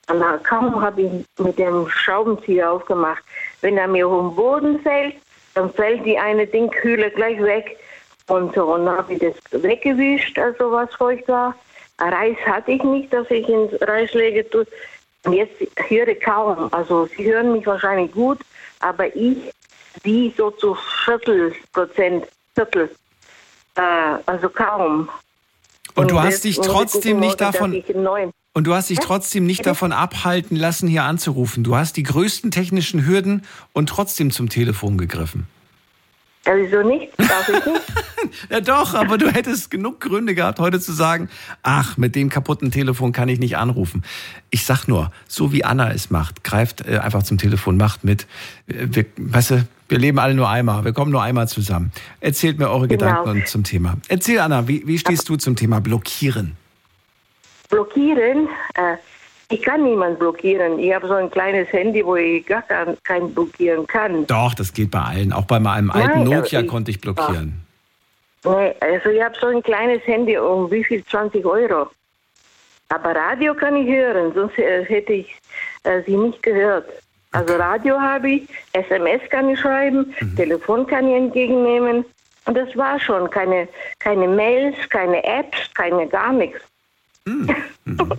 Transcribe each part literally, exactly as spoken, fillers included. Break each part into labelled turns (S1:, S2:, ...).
S1: Und dann kaum habe ich mit dem Schraubenzieher aufgemacht. Wenn er mir auf den Boden fällt, dann fällt die eine Dingkühle gleich weg. Und so, und dann habe ich das weggewischt, also was feucht war. Reis hatte ich nicht, dass ich ins Reis lege. Tue. Und jetzt höre ich kaum. Also Sie hören mich wahrscheinlich gut, aber ich, die so zu Viertel Prozent, Viertel, äh, also kaum.
S2: Und, und du hast dich trotzdem nicht davon... Und du hast dich trotzdem nicht davon abhalten lassen, hier anzurufen. Du hast die größten technischen Hürden und trotzdem zum Telefon gegriffen.
S1: Ja, wieso nicht? Darf ich nicht?
S2: Ja doch, aber du hättest genug Gründe gehabt, heute zu sagen, ach, mit dem kaputten Telefon kann ich nicht anrufen. Ich sag nur, so wie Anna es macht, greift äh, einfach zum Telefon, macht mit. Wir, weißt du, wir leben alle nur einmal, wir kommen nur einmal zusammen. Erzählt mir eure genau. Gedanken und zum Thema. Erzähl, Anna, wie, wie stehst du zum Thema Blockieren?
S1: Blockieren? Äh, ich kann niemanden blockieren. Ich habe so ein kleines Handy, wo ich gar kein, kein blockieren kann.
S2: Doch, das geht bei allen. Auch bei meinem alten Nein, Nokia ich, konnte ich blockieren.
S1: Nee, also ich habe so ein kleines Handy um wie viel? zwanzig Euro. Aber Radio kann ich hören, sonst äh, hätte ich äh, sie nicht gehört. Also Radio habe ich, S M S kann ich schreiben, mhm. Telefon kann ich entgegennehmen. Und das war schon. Keine, keine Mails, keine Apps, keine gar nichts.
S2: Mhm. Mhm.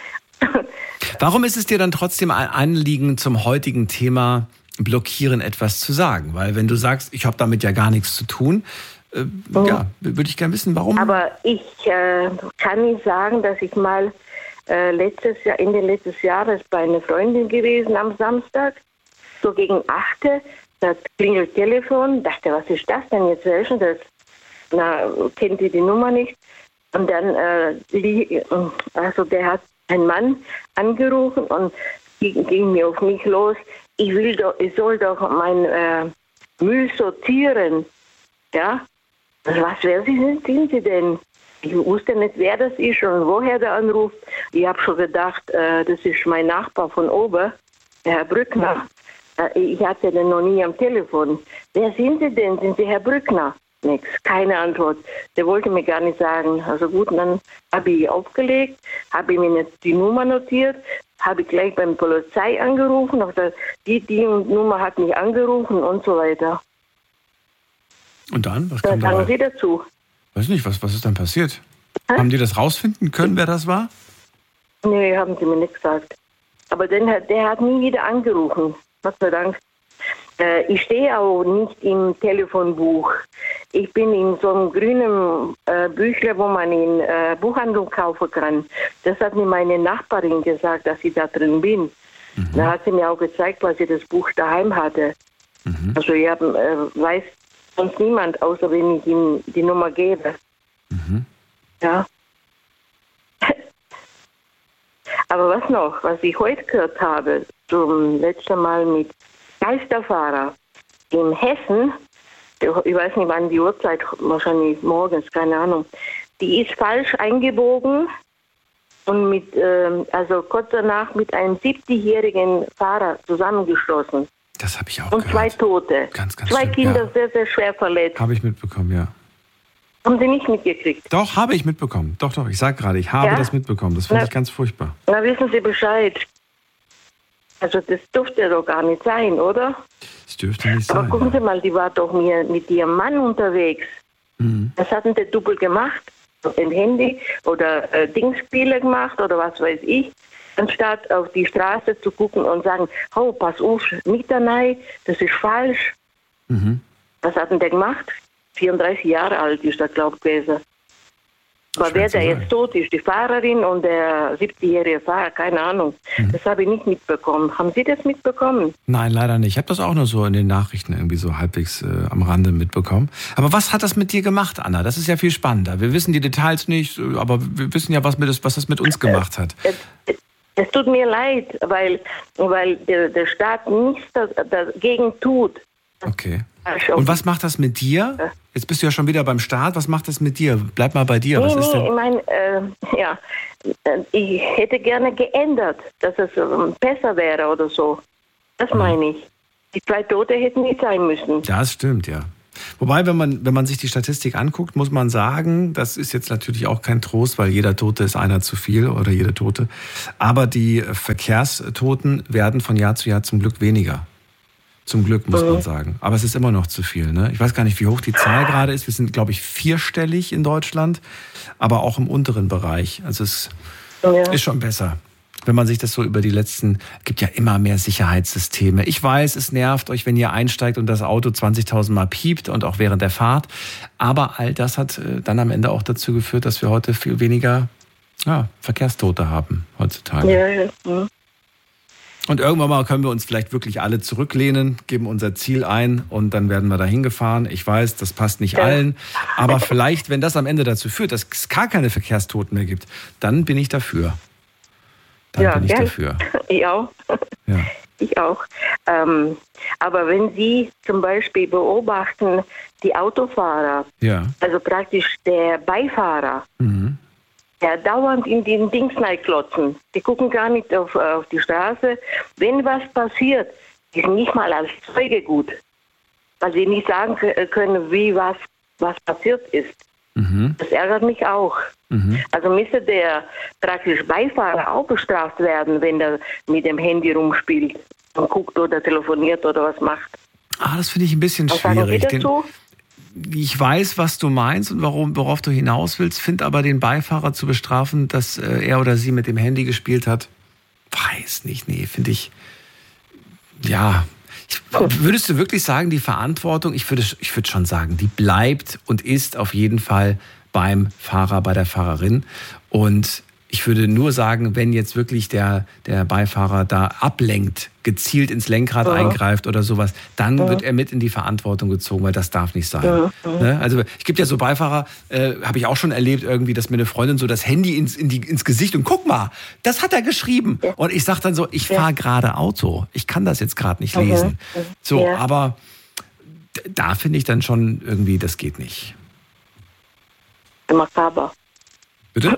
S2: Warum ist es dir dann trotzdem ein Anliegen, zum heutigen Thema Blockieren etwas zu sagen? Weil wenn du sagst, ich habe damit ja gar nichts zu tun, äh, mhm. ja, würde ich gerne wissen, warum.
S1: Aber ich äh, kann nicht sagen, dass ich mal äh, letztes Jahr, Ende letztes Jahres bei einer Freundin gewesen am Samstag, so gegen acht, da klingelt Telefon, dachte, was ist das denn jetzt? Wer ist denn das? Na, kennt ihr die Nummer nicht? Und dann, äh, also der hat ein Mann angerufen und ging, ging mir auf mich los. Ich will doch, ich soll doch mein äh, Müll sortieren. Ja? Was, wer sind, sind Sie denn? Ich wusste nicht, wer das ist und woher der anruft. Ich habe schon gedacht, äh, das ist mein Nachbar von oben, der Herr Brückner. Äh, ich hatte den noch nie am Telefon. Wer sind Sie denn? Sind Sie Herr Brückner? Nix, keine Antwort. Der wollte mir gar nicht sagen. Also gut, dann habe ich aufgelegt, habe ich mir die Nummer notiert, habe ich gleich beim Polizei angerufen, die, die Nummer hat mich angerufen und so weiter.
S2: Und dann? Was kam
S1: da sagen Sie dazu?
S2: Weiß nicht, was, was ist dann passiert? Hä? Haben die das rausfinden können, wer das war?
S1: Nee, haben sie mir nicht gesagt. Aber den, der hat nie wieder angerufen. Gott sei Dank. Äh, ich stehe auch nicht im Telefonbuch. Ich bin in so einem grünen äh, Büchle, wo man in äh, Buchhandlung kaufen kann. Das hat mir meine Nachbarin gesagt, dass ich da drin bin. Mhm. Da hat sie mir auch gezeigt, weil sie das Buch daheim hatte. Mhm. Also ich hab, äh, weiß sonst niemand, außer wenn ich ihm die Nummer gebe. Mhm. Ja. Aber was noch, was ich heute gehört habe, zum letzten Mal mit Geisterfahrer in Hessen, ich weiß nicht wann die Uhrzeit, wahrscheinlich morgens, keine Ahnung, die ist falsch eingebogen und mit, äh, also kurz danach mit einem siebzigjährigen Fahrer zusammengeschlossen.
S2: Das habe ich auch
S1: und
S2: gehört.
S1: Und zwei Tote.
S2: Ganz, ganz
S1: zwei
S2: schlimm,
S1: Kinder
S2: ja.
S1: sehr, sehr schwer verletzt.
S2: Habe ich mitbekommen, ja.
S1: Haben Sie nicht mitgekriegt?
S2: Doch, habe ich mitbekommen. Doch, doch, ich sage gerade, ich habe ja? das mitbekommen. Das finde ich ganz furchtbar.
S1: Na, wissen Sie Bescheid. Also das dürfte doch gar nicht sein, oder?
S2: Das dürfte nicht sein.
S1: Aber gucken Sie mal, die war doch mir mit ihrem Mann unterwegs. Mhm. Was hat denn der Double gemacht? Im Handy oder äh, Dingspiele gemacht oder was weiß ich. Anstatt auf die Straße zu gucken und sagen, oh, pass auf, nicht da rein, das ist falsch. Mhm. Was hat denn der gemacht? vierunddreißig Jahre alt ist er, glaube ich, gewesen. Aber wer der jetzt tot ist, die Fahrerin und der siebzigjährige Fahrer, keine Ahnung. Mhm. Das habe ich nicht mitbekommen. Haben Sie das mitbekommen?
S2: Nein, leider nicht. Ich habe das auch nur so in den Nachrichten irgendwie so halbwegs äh, am Rande mitbekommen. Aber was hat das mit dir gemacht, Anna? Das ist ja viel spannender. Wir wissen die Details nicht, aber wir wissen ja, was, mit das, was das mit uns gemacht hat.
S1: Es, es, es tut mir leid, weil, weil der, der Staat nichts dagegen tut.
S2: Okay. Und was macht das mit dir? Jetzt bist du ja schon wieder beim Staat. Was macht das mit dir? Bleib mal bei dir.
S1: Nee,
S2: was ist denn?
S1: Nee, ich meine, äh, ja, ich hätte gerne geändert, dass es besser wäre oder so. Das meine ich. Die zwei Tote hätten nicht sein müssen.
S2: Ja, das stimmt, ja. Wobei, wenn man, wenn man sich die Statistik anguckt, muss man sagen, das ist jetzt natürlich auch kein Trost, weil jeder Tote ist einer zu viel oder jede Tote. Aber die Verkehrstoten werden von Jahr zu Jahr zum Glück weniger. Zum Glück, muss man sagen. Aber es ist immer noch zu viel. Ne? Ich weiß gar nicht, wie hoch die Zahl gerade ist. Wir sind, glaube ich, vierstellig in Deutschland, aber auch im unteren Bereich. Also es ja. ist schon besser. Wenn man sich das so über die letzten, gibt ja immer mehr Sicherheitssysteme. Ich weiß, es nervt euch, wenn ihr einsteigt und das Auto zwanzigtausend Mal piept und auch während der Fahrt. Aber all das hat dann am Ende auch dazu geführt, dass wir heute viel weniger ja, Verkehrstote haben heutzutage. Ja, ja. Mhm. Und irgendwann mal können wir uns vielleicht wirklich alle zurücklehnen, geben unser Ziel ein und dann werden wir da hingefahren. Ich weiß, das passt nicht ja. allen. Aber vielleicht, wenn das am Ende dazu führt, dass es gar keine Verkehrstoten mehr gibt, dann bin ich dafür. Dann ja, bin ich gern. dafür.
S1: Ich auch. Ja. Ich auch. Ähm, aber wenn Sie zum Beispiel beobachten, die Autofahrer, ja. also praktisch der Beifahrer, mhm. der dauernd in den Dings klotzen. Die gucken gar nicht auf, auf die Straße. Wenn was passiert, die sind nicht mal als Zeuge gut. Weil sie nicht sagen können, wie was, was passiert ist. Mhm. Das ärgert mich auch. Mhm. Also müsste der praktisch Beifahrer auch bestraft werden, wenn er mit dem Handy rumspielt und guckt oder telefoniert oder was macht.
S2: Ah, das finde ich ein bisschen was schwierig. Sagen Sie dazu? Ich weiß, was du meinst und warum, worauf du hinaus willst, finde aber den Beifahrer zu bestrafen, dass er oder sie mit dem Handy gespielt hat, weiß nicht, nee, finde ich, ja. Ich, würdest du wirklich sagen, die Verantwortung, ich würde, ich würde schon sagen, die bleibt und ist auf jeden Fall beim Fahrer, bei der Fahrerin. Und ich würde nur sagen, wenn jetzt wirklich der, der Beifahrer da ablenkt, gezielt ins Lenkrad ja. eingreift oder sowas, dann ja. wird er mit in die Verantwortung gezogen, weil das darf nicht sein. Ja. Ne? Also es gibt ja so Beifahrer, äh, habe ich auch schon erlebt irgendwie, dass mir eine Freundin so das Handy ins, in die, ins Gesicht und guck mal, das hat er geschrieben. Ja. Und ich sage dann so, ich fahre gerade Auto, ich kann das jetzt gerade nicht lesen. Mhm. So, ja. aber da finde ich dann schon irgendwie, das geht nicht.
S1: Makaber.
S2: Bitte?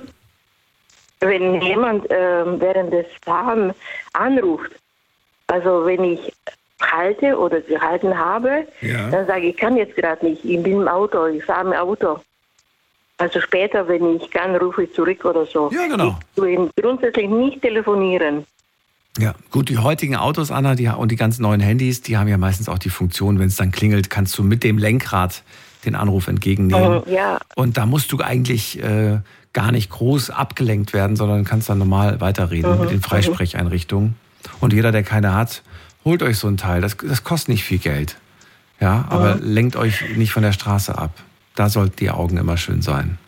S1: Wenn jemand äh, während des Fahrens anruft, also wenn ich halte oder gehalten habe, ja. dann sage ich, ich kann jetzt gerade nicht, ich bin im Auto, ich fahre im Auto. Also später, wenn ich kann, rufe ich zurück oder so.
S2: Ja, genau.
S1: Ich will grundsätzlich nicht telefonieren.
S2: Ja, gut, die heutigen Autos, Anna, die, und die ganzen neuen Handys, die haben ja meistens auch die Funktion, wenn es dann klingelt, kannst du mit dem Lenkrad den Anruf entgegennehmen. Mhm, ja. Und da musst du eigentlich äh, gar nicht groß abgelenkt werden, sondern kannst dann normal weiterreden mhm, mit den Freisprecheinrichtungen. Und jeder, der keine hat, holt euch so ein Teil. Das, das kostet nicht viel Geld. Ja, aber mhm. lenkt euch nicht von der Straße ab. Da sollten die Augen immer schön sein.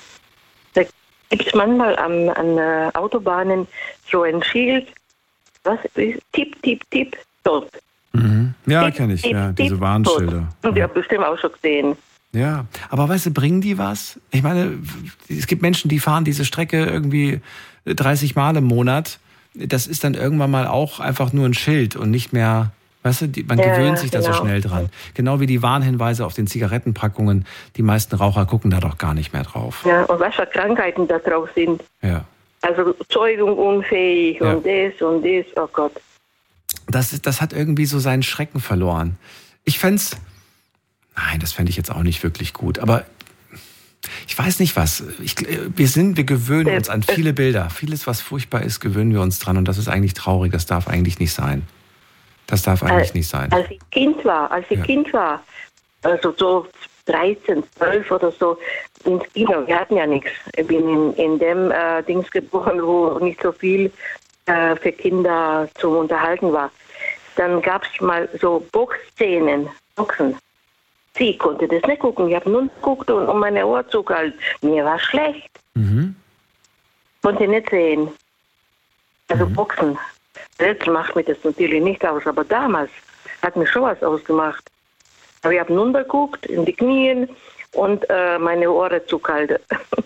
S1: Da gibt es manchmal an, an äh, Autobahnen so ein Schild, was ist? Tipp, tipp, tipp, tot.
S2: Mhm. Ja, kenne ich, tipp, ja, diese tipp, Warnschilder.
S1: Und die ja. habe bestimmt auch schon gesehen.
S2: Ja, aber weißt du, bringen die was? Ich meine, es gibt Menschen, die fahren diese Strecke irgendwie dreißig Mal im Monat. Das ist dann irgendwann mal auch einfach nur ein Schild und nicht mehr, weißt du, die, man ja, gewöhnt sich da genau. so schnell dran. Genau wie die Warnhinweise auf den Zigarettenpackungen. Die meisten Raucher gucken da doch gar nicht mehr drauf.
S1: Ja, und was für Krankheiten da drauf sind.
S2: Ja.
S1: Also Zeugung unfähig ja. und das und das, oh Gott.
S2: Das, das hat irgendwie so seinen Schrecken verloren. Ich fände es, nein, das fände ich jetzt auch nicht wirklich gut, aber ich weiß nicht was. Ich, wir sind, wir gewöhnen uns an viele Bilder. Vieles, was furchtbar ist, gewöhnen wir uns dran und das ist eigentlich traurig. Das darf eigentlich nicht sein. Das darf eigentlich als, nicht sein.
S1: Als ich Kind war, als ich ja. Kind war, also so dreizehn, zwölf oder so, ins Kino, wir hatten ja nichts. Ich bin in, in dem äh, Dings geboren, wo nicht so viel äh, für Kinder zum Unterhalten war. Dann gab es mal so Boxszenen, Boxen. Sie konnte das nicht gucken. Ich habe nur geguckt und, und meine Ohren zugehalten. Mir war schlecht. Mhm. Konnte nicht sehen. Also mhm. Boxen. Jetzt macht mir das natürlich nicht aus, aber damals hat mir schon was ausgemacht. Aber ich habe nun geguckt, in die Knien und äh, meine Ohren zugehalten.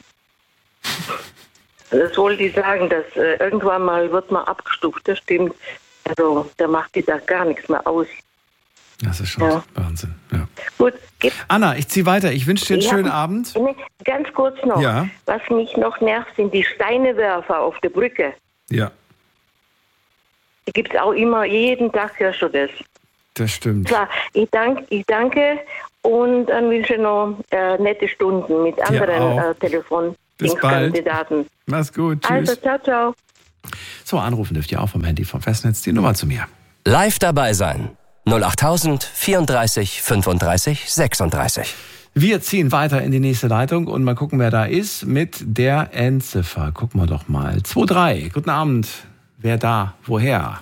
S1: Das wollte ich sagen, dass äh, irgendwann mal wird man abgestuft, das stimmt. Also da macht die da gar nichts mehr aus.
S2: Das ist schon ja. Wahnsinn. Ja.
S1: Gut,
S2: Anna, ich ziehe weiter. Ich wünsche dir einen
S1: ja,
S2: schönen Abend.
S1: Ganz kurz noch.
S2: Ja.
S1: Was mich noch nervt, sind die Steinewerfer auf der Brücke.
S2: Ja.
S1: Die gibt es auch immer, jeden Tag hörst du das.
S2: Das stimmt.
S1: Klar, ich, dank, ich danke und dann wünsche ich noch äh, nette Stunden mit anderen äh, Telefonkandidaten.
S2: Mach's gut. Tschüss.
S1: Also, ciao, ciao.
S2: So, anrufen dürft ihr auch vom Handy vom Festnetz. Die Nummer zu mir.
S3: Live dabei sein. null acht tausend vierunddreißig fünfunddreißig sechsunddreißig.
S2: Wir ziehen weiter in die nächste Leitung und mal gucken, wer da ist mit der Endziffer. Gucken wir doch mal. zwei drei. Guten Abend. Wer da? Woher?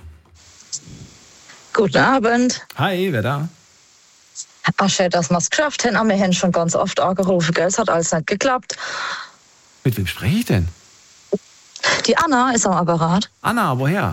S4: Guten Abend.
S2: Hi, wer da?
S4: Ach, schön, dass wir es geschafft haben. Aber wir haben schon ganz oft angerufen, gell? Es hat alles nicht geklappt.
S2: Mit wem spreche ich denn?
S4: Die Anna ist am Apparat.
S2: Anna, woher?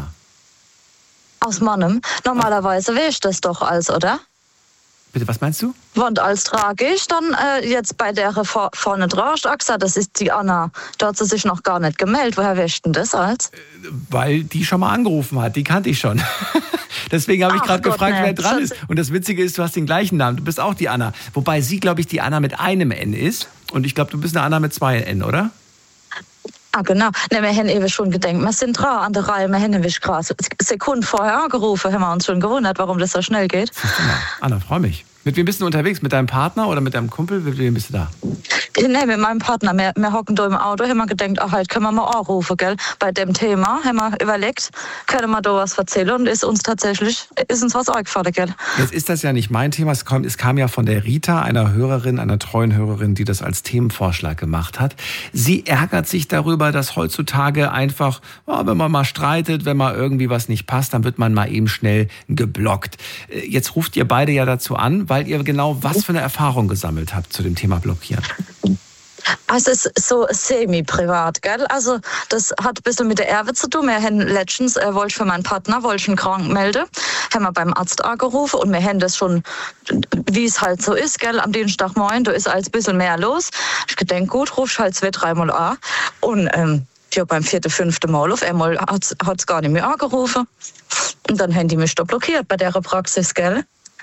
S4: Aus Mannem. Normalerweise wäre ich das doch als, oder?
S2: Bitte, was meinst du?
S4: Und als tragisch dann äh, jetzt bei der vor, vorne drauf, Axa, das ist die Anna. Da hat sie sich noch gar nicht gemeldet. Woher wäscht denn das als?
S2: Weil die schon mal angerufen hat. Die kannte ich schon. Deswegen habe ich gerade gefragt, wer dran ist. Und das Witzige ist, du hast den gleichen Namen. Du bist auch die Anna. Wobei sie, glaube ich, die Anna mit einem N ist. Und ich glaube, du bist eine Anna mit zwei N, oder?
S4: Ah, genau. Ne, wir haben eben schon gedacht, wir sind dran an der Reihe, wir haben nämlich gerade Sekunden vorher angerufen, haben wir uns schon gewundert, warum das so schnell geht.
S2: Anna, freue mich. Mit wem bist du unterwegs? Mit deinem Partner oder mit deinem Kumpel? Mit wem bist du da?
S4: Nee, mit meinem Partner. Wir, wir hocken da im Auto, haben wir gedacht, ach, heute können wir mal anrufen, gell? Bei dem Thema haben wir überlegt, können wir da was erzählen und ist uns tatsächlich, ist uns was eingefallen, gell?
S2: Jetzt ist das ja nicht mein Thema, es kam, es kam ja von der Rita, einer Hörerin, einer treuen Hörerin, die das als Themenvorschlag gemacht hat. Sie ärgert sich darüber, dass heutzutage einfach, oh, wenn man mal streitet, wenn mal irgendwie was nicht passt, dann wird man mal eben schnell geblockt. Jetzt ruft ihr beide ja dazu an, weil ihr genau was für eine Erfahrung gesammelt habt zu dem Thema Blockieren.
S4: Also es ist so semi-privat, gell? Also das hat ein bisschen mit der Erbe zu tun. Wir haben letztens, äh, wollte ich für meinen Partner, wollte ich ihn krank melden, haben wir beim Arzt angerufen und wir haben das schon, wie es halt so ist, gell? Am Dienstagmorgen, da ist alles ein bisschen mehr los. Ich gedenk, gut, ruf ich halt zwei, dreimal an und ähm, ja, beim vierten, fünften Mal auf einmal hat es gar nicht mehr angerufen. Und dann haben die mich da blockiert bei der Praxis, gell?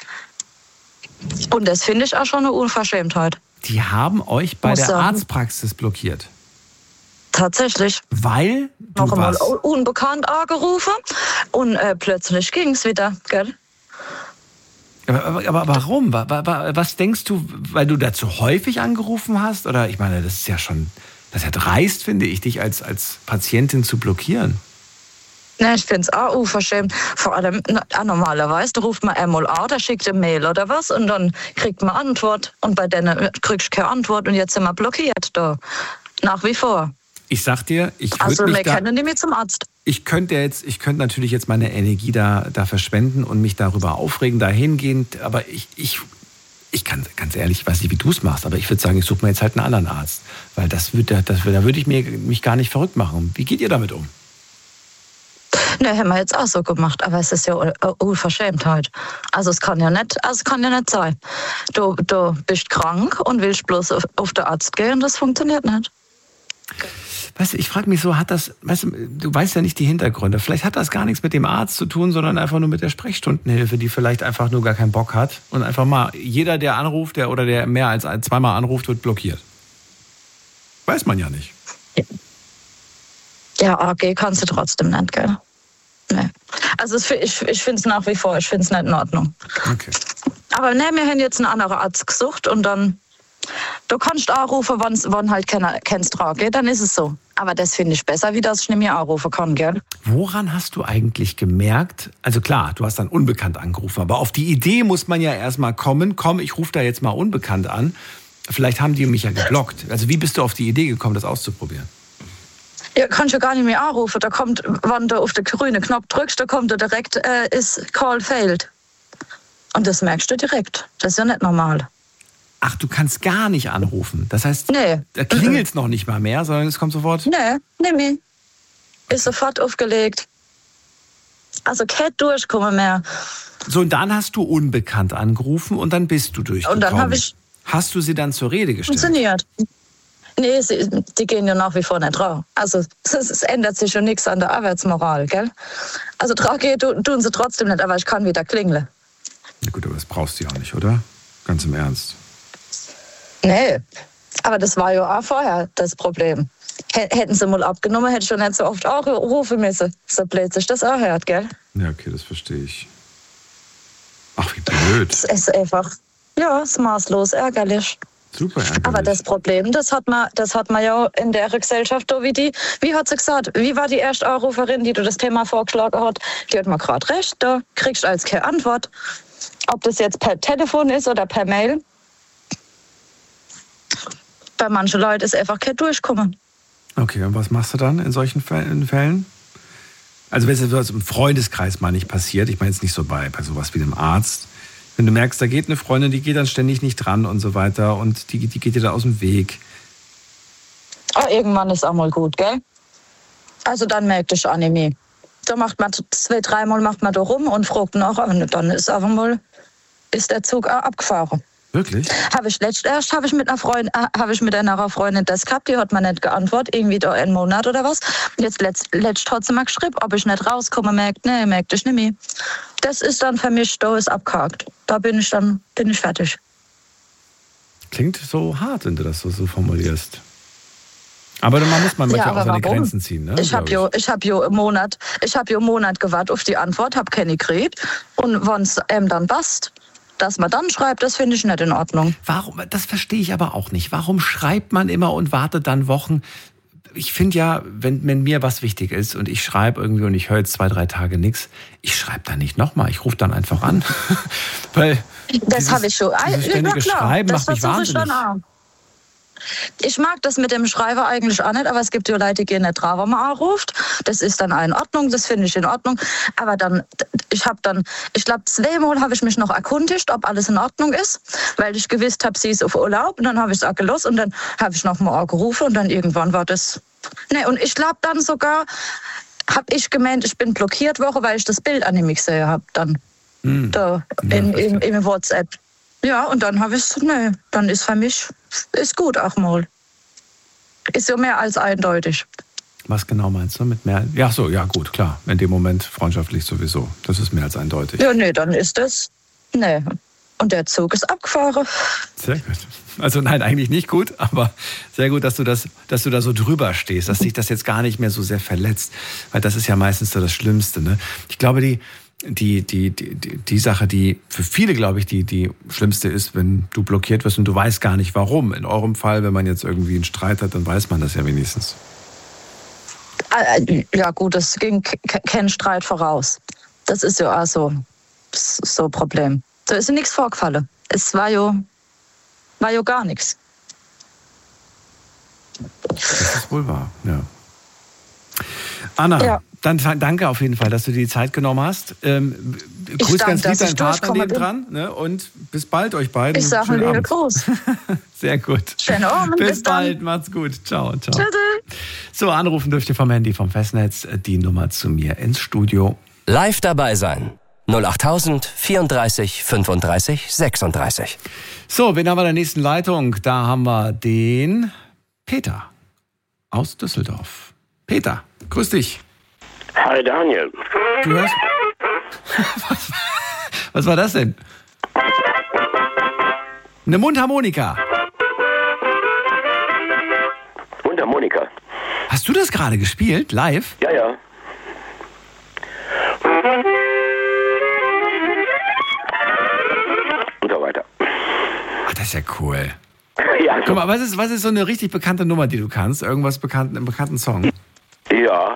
S4: Und das finde ich auch schon eine Unverschämtheit.
S2: Die haben euch bei
S4: Muss
S2: der
S4: sagen.
S2: Arztpraxis blockiert?
S4: Tatsächlich.
S2: Weil du
S4: Noch einmal
S2: was?
S4: unbekannt angerufen und äh, plötzlich ging es wieder, gell?
S2: Aber, aber, aber warum? Wa- wa- wa- Was denkst du, weil du dazu häufig angerufen hast? Oder ich meine, das ist ja schon, das ist ja dreist, finde ich, dich als, als Patientin zu blockieren.
S4: Ne, ich finde es auch unverschämt. Vor allem, na, normalerweise, da ruft man einmal an, da schickt eine Mail oder was und dann kriegt man Antwort. Und bei denen kriegst du keine Antwort und jetzt sind wir blockiert da. Nach wie vor.
S2: Ich sag dir, ich würde
S4: Also
S2: mich
S4: wir
S2: da,
S4: können die mit zum Arzt.
S2: ich könnte jetzt, ich könnte natürlich jetzt meine Energie da, da verschwenden und mich darüber aufregen, dahingehend, aber ich, ich, ich kann ganz ehrlich, ich weiß nicht, wie du es machst, aber ich würde sagen, ich suche mir jetzt halt einen anderen Arzt, weil das würde, das, da würde ich mir, mich gar nicht verrückt machen. Wie geht ihr damit um?
S4: Ne, haben wir jetzt auch so gemacht, aber es ist ja eine Unverschämtheit. Also es kann ja nicht, also es kann ja nicht sein. Du, du bist krank und willst bloß auf, auf den Arzt gehen, das funktioniert nicht.
S2: Weißt du, ich frage mich so, hat das, weißt du, du weißt ja nicht die Hintergründe. Vielleicht hat das gar nichts mit dem Arzt zu tun, sondern einfach nur mit der Sprechstundenhilfe, die vielleicht einfach nur gar keinen Bock hat. Und einfach mal, jeder, der anruft, der oder der mehr als ein, zweimal anruft, wird blockiert. Weiß man ja nicht.
S4: Ja, A G kannst du trotzdem nicht, gell? Nee. Also es, ich, ich finde es nach wie vor, ich finde es nicht in Ordnung.
S2: Okay.
S4: Aber ne, wir haben jetzt einen anderen Arzt gesucht und dann, du kannst anrufen, wann halt keiner kennst dran geht, dann ist es so. Aber das finde ich besser, wie dass ich nicht mehr anrufen kann, gell?
S2: Woran hast du eigentlich gemerkt, also klar, du hast dann unbekannt angerufen, aber auf die Idee muss man ja erstmal kommen, komm, ich rufe da jetzt mal unbekannt an. Vielleicht haben die mich ja geblockt. Also wie bist du auf die Idee gekommen, das auszuprobieren?
S4: Ja, kannst du gar nicht mehr anrufen. Da kommt, wenn du auf den grünen Knopf drückst, da kommt da direkt, äh, ist Call failed. Und das merkst du direkt. Das ist ja nicht normal.
S2: Ach, du kannst gar nicht anrufen. Das heißt,
S4: Nee.
S2: da klingelt es noch nicht mal mehr, sondern es kommt sofort.
S4: Nee, nee, nee. Ist sofort aufgelegt. Also kein Durchkommen mehr.
S2: So, und dann hast du unbekannt angerufen und dann bist du durchgekommen.
S4: Und dann habe ich
S2: Hast du sie dann zur Rede gestellt?
S4: funktioniert. Nee, sie, die gehen ja nach wie vor nicht drauf. Also es, es ändert sich schon nichts an der Arbeitsmoral, gell? Also drauf geht, tun sie trotzdem nicht, aber ich kann wieder klingeln.
S2: Na gut, aber das brauchst du ja auch nicht, oder? Ganz im Ernst.
S4: Nee, aber das war ja auch vorher das Problem. Hätten sie mal abgenommen, hätte ich schon nicht so oft auch rufen müssen. So blöd sich das auch hört, gell?
S2: Ja, okay, das verstehe ich. Ach, wie blöd.
S4: Es ist einfach, ja, es ist maßlos ärgerlich.
S2: Super ärgerlich.
S4: Aber das Problem, das hat man, das hat man ja in der Gesellschaft, da wie die, wie hat sie gesagt, wie war die erste Anruferin, die du das Thema vorgeschlagen hat? Die hat mir gerade recht, da kriegst du als keine Antwort. Ob das jetzt per Telefon ist oder per Mail. Bei manchen Leuten ist einfach kein Durchkommen.
S2: Okay, und was machst du dann in solchen Fällen? Also wenn es etwas im Freundeskreis mal nicht passiert, ich meine jetzt nicht so bei, bei sowas wie dem Arzt, wenn du merkst, da geht eine Freundin, die geht dann ständig nicht dran und so weiter und die, die geht dir da aus dem Weg.
S4: Ah, irgendwann ist auch mal gut, gell? Also dann merkt ich auch nicht mehr. Da macht man zwei, dreimal macht man da rum und fragt nach, und dann ist einfach mal, ist der Zug auch abgefahren.
S2: Wirklich?
S4: Habe ich letzt erst, habe ich mit einer Freundin, habe ich mit einer Freundin das gehabt, die hat mir nicht geantwortet, irgendwie da einen Monat oder was. Jetzt letzt, letzt hat sie mir geschrieben, ob ich nicht rauskomme, merkt, nee, merkt ich nicht mehr. Das ist dann für mich, da ist abgehakt. Da bin ich dann, bin ich fertig.
S2: Klingt so hart, wenn du das so, so formulierst. Aber man muss man manchmal
S4: ja,
S2: auch seine
S4: warum?
S2: Grenzen ziehen, ne?
S4: Ich habe ja, ich habe ja einen Monat, ich habe ja einen Monat gewartet auf die Antwort, habe keine gekriegt und wenn es einem dann passt, dass man dann schreibt, das finde ich nicht in Ordnung.
S2: Warum? Das verstehe ich aber auch nicht. Warum schreibt man immer und wartet dann Wochen? Ich finde ja, wenn, wenn mir was wichtig ist und ich schreibe irgendwie und ich höre jetzt zwei, drei Tage nichts, ich schreibe dann nicht nochmal. Ich rufe dann einfach an. Weil
S4: das habe ich schon.
S2: Dieses ständige
S4: ja, klar,
S2: Schreiben
S4: das
S2: macht mich wahnsinnig.
S4: Ich, dann auch. Ich mag das mit dem Schreiber eigentlich auch nicht, aber es gibt ja Leute, die gehen nicht drauf, wenn man anruft. Das ist dann auch in Ordnung, das finde ich in Ordnung. Aber dann, ich habe dann, ich glaube, zweimal habe ich mich noch erkundigt, ob alles in Ordnung ist, weil ich gewusst habe, sie ist auf Urlaub. Und dann habe ich es auch gelassen und dann habe ich noch mal angerufen und dann irgendwann war das. Nee, und ich glaube dann sogar, habe ich gemeint, ich bin blockiert worden, weil ich das Bild an ihm gesehen habe. Dann hm. da in, in, in WhatsApp. Ja, und dann habe ich es, nee, dann ist für mich, ist gut auch mal. Ist ja mehr als eindeutig.
S2: Was genau meinst du mit mehr? Ja, so, ja gut, klar. In dem Moment freundschaftlich sowieso. Das ist mehr als eindeutig.
S4: Ja, nee, dann ist das, nee. Und der Zug ist abgefahren.
S2: Sehr gut. Also nein, eigentlich nicht gut, aber sehr gut, dass du das, dass du da so drüber stehst, dass dich das jetzt gar nicht mehr so sehr verletzt. Weil das ist ja meistens so das Schlimmste, ne? Ich glaube, die, Die, die, die, die Sache, die für viele, glaube ich, die, die schlimmste ist, wenn du blockiert wirst und du weißt gar nicht warum. In eurem Fall, wenn man jetzt irgendwie einen Streit hat, dann weiß man das ja wenigstens.
S4: Ja gut, es ging kein Streit voraus. Das ist ja auch so, so ein Problem. Da ist ja nichts vorgefallen. Es war ja, war ja gar nichts.
S2: Das ist wohl wahr, ja. Anna, ja. Dann danke auf jeden Fall, dass du dir die Zeit genommen hast. Ähm, grüß danke, ganz lieb deinen Partner nebendran, ne? Und bis bald euch beiden.
S4: Ich sage einen lieben Gruß.
S2: Sehr gut.
S4: Schönen Abend.
S2: Bis,
S4: bis
S2: bald,
S4: dann.
S2: Macht's gut. Ciao, ciao.
S4: Tschüss.
S2: So, anrufen dürft ihr vom Handy, vom Festnetz, die Nummer zu mir ins Studio.
S3: Live dabei sein. null acht tausend vierunddreißig fünfunddreißig sechsunddreißig.
S2: So, wen haben wir in der nächsten Leitung? Da haben wir den Peter aus Düsseldorf. Peter, grüß dich.
S5: Hi Daniel.
S2: Du hörst? Was, was war das denn? Eine Mundharmonika.
S5: Mundharmonika.
S2: Hast du das gerade gespielt, live?
S5: Ja, ja. Und so weiter.
S2: Ach, das ist ja cool.
S5: Ja, also,
S2: guck mal, was ist, was ist so eine richtig bekannte Nummer, die du kannst? Irgendwas bekannten, einen bekannten Song?
S5: Ja.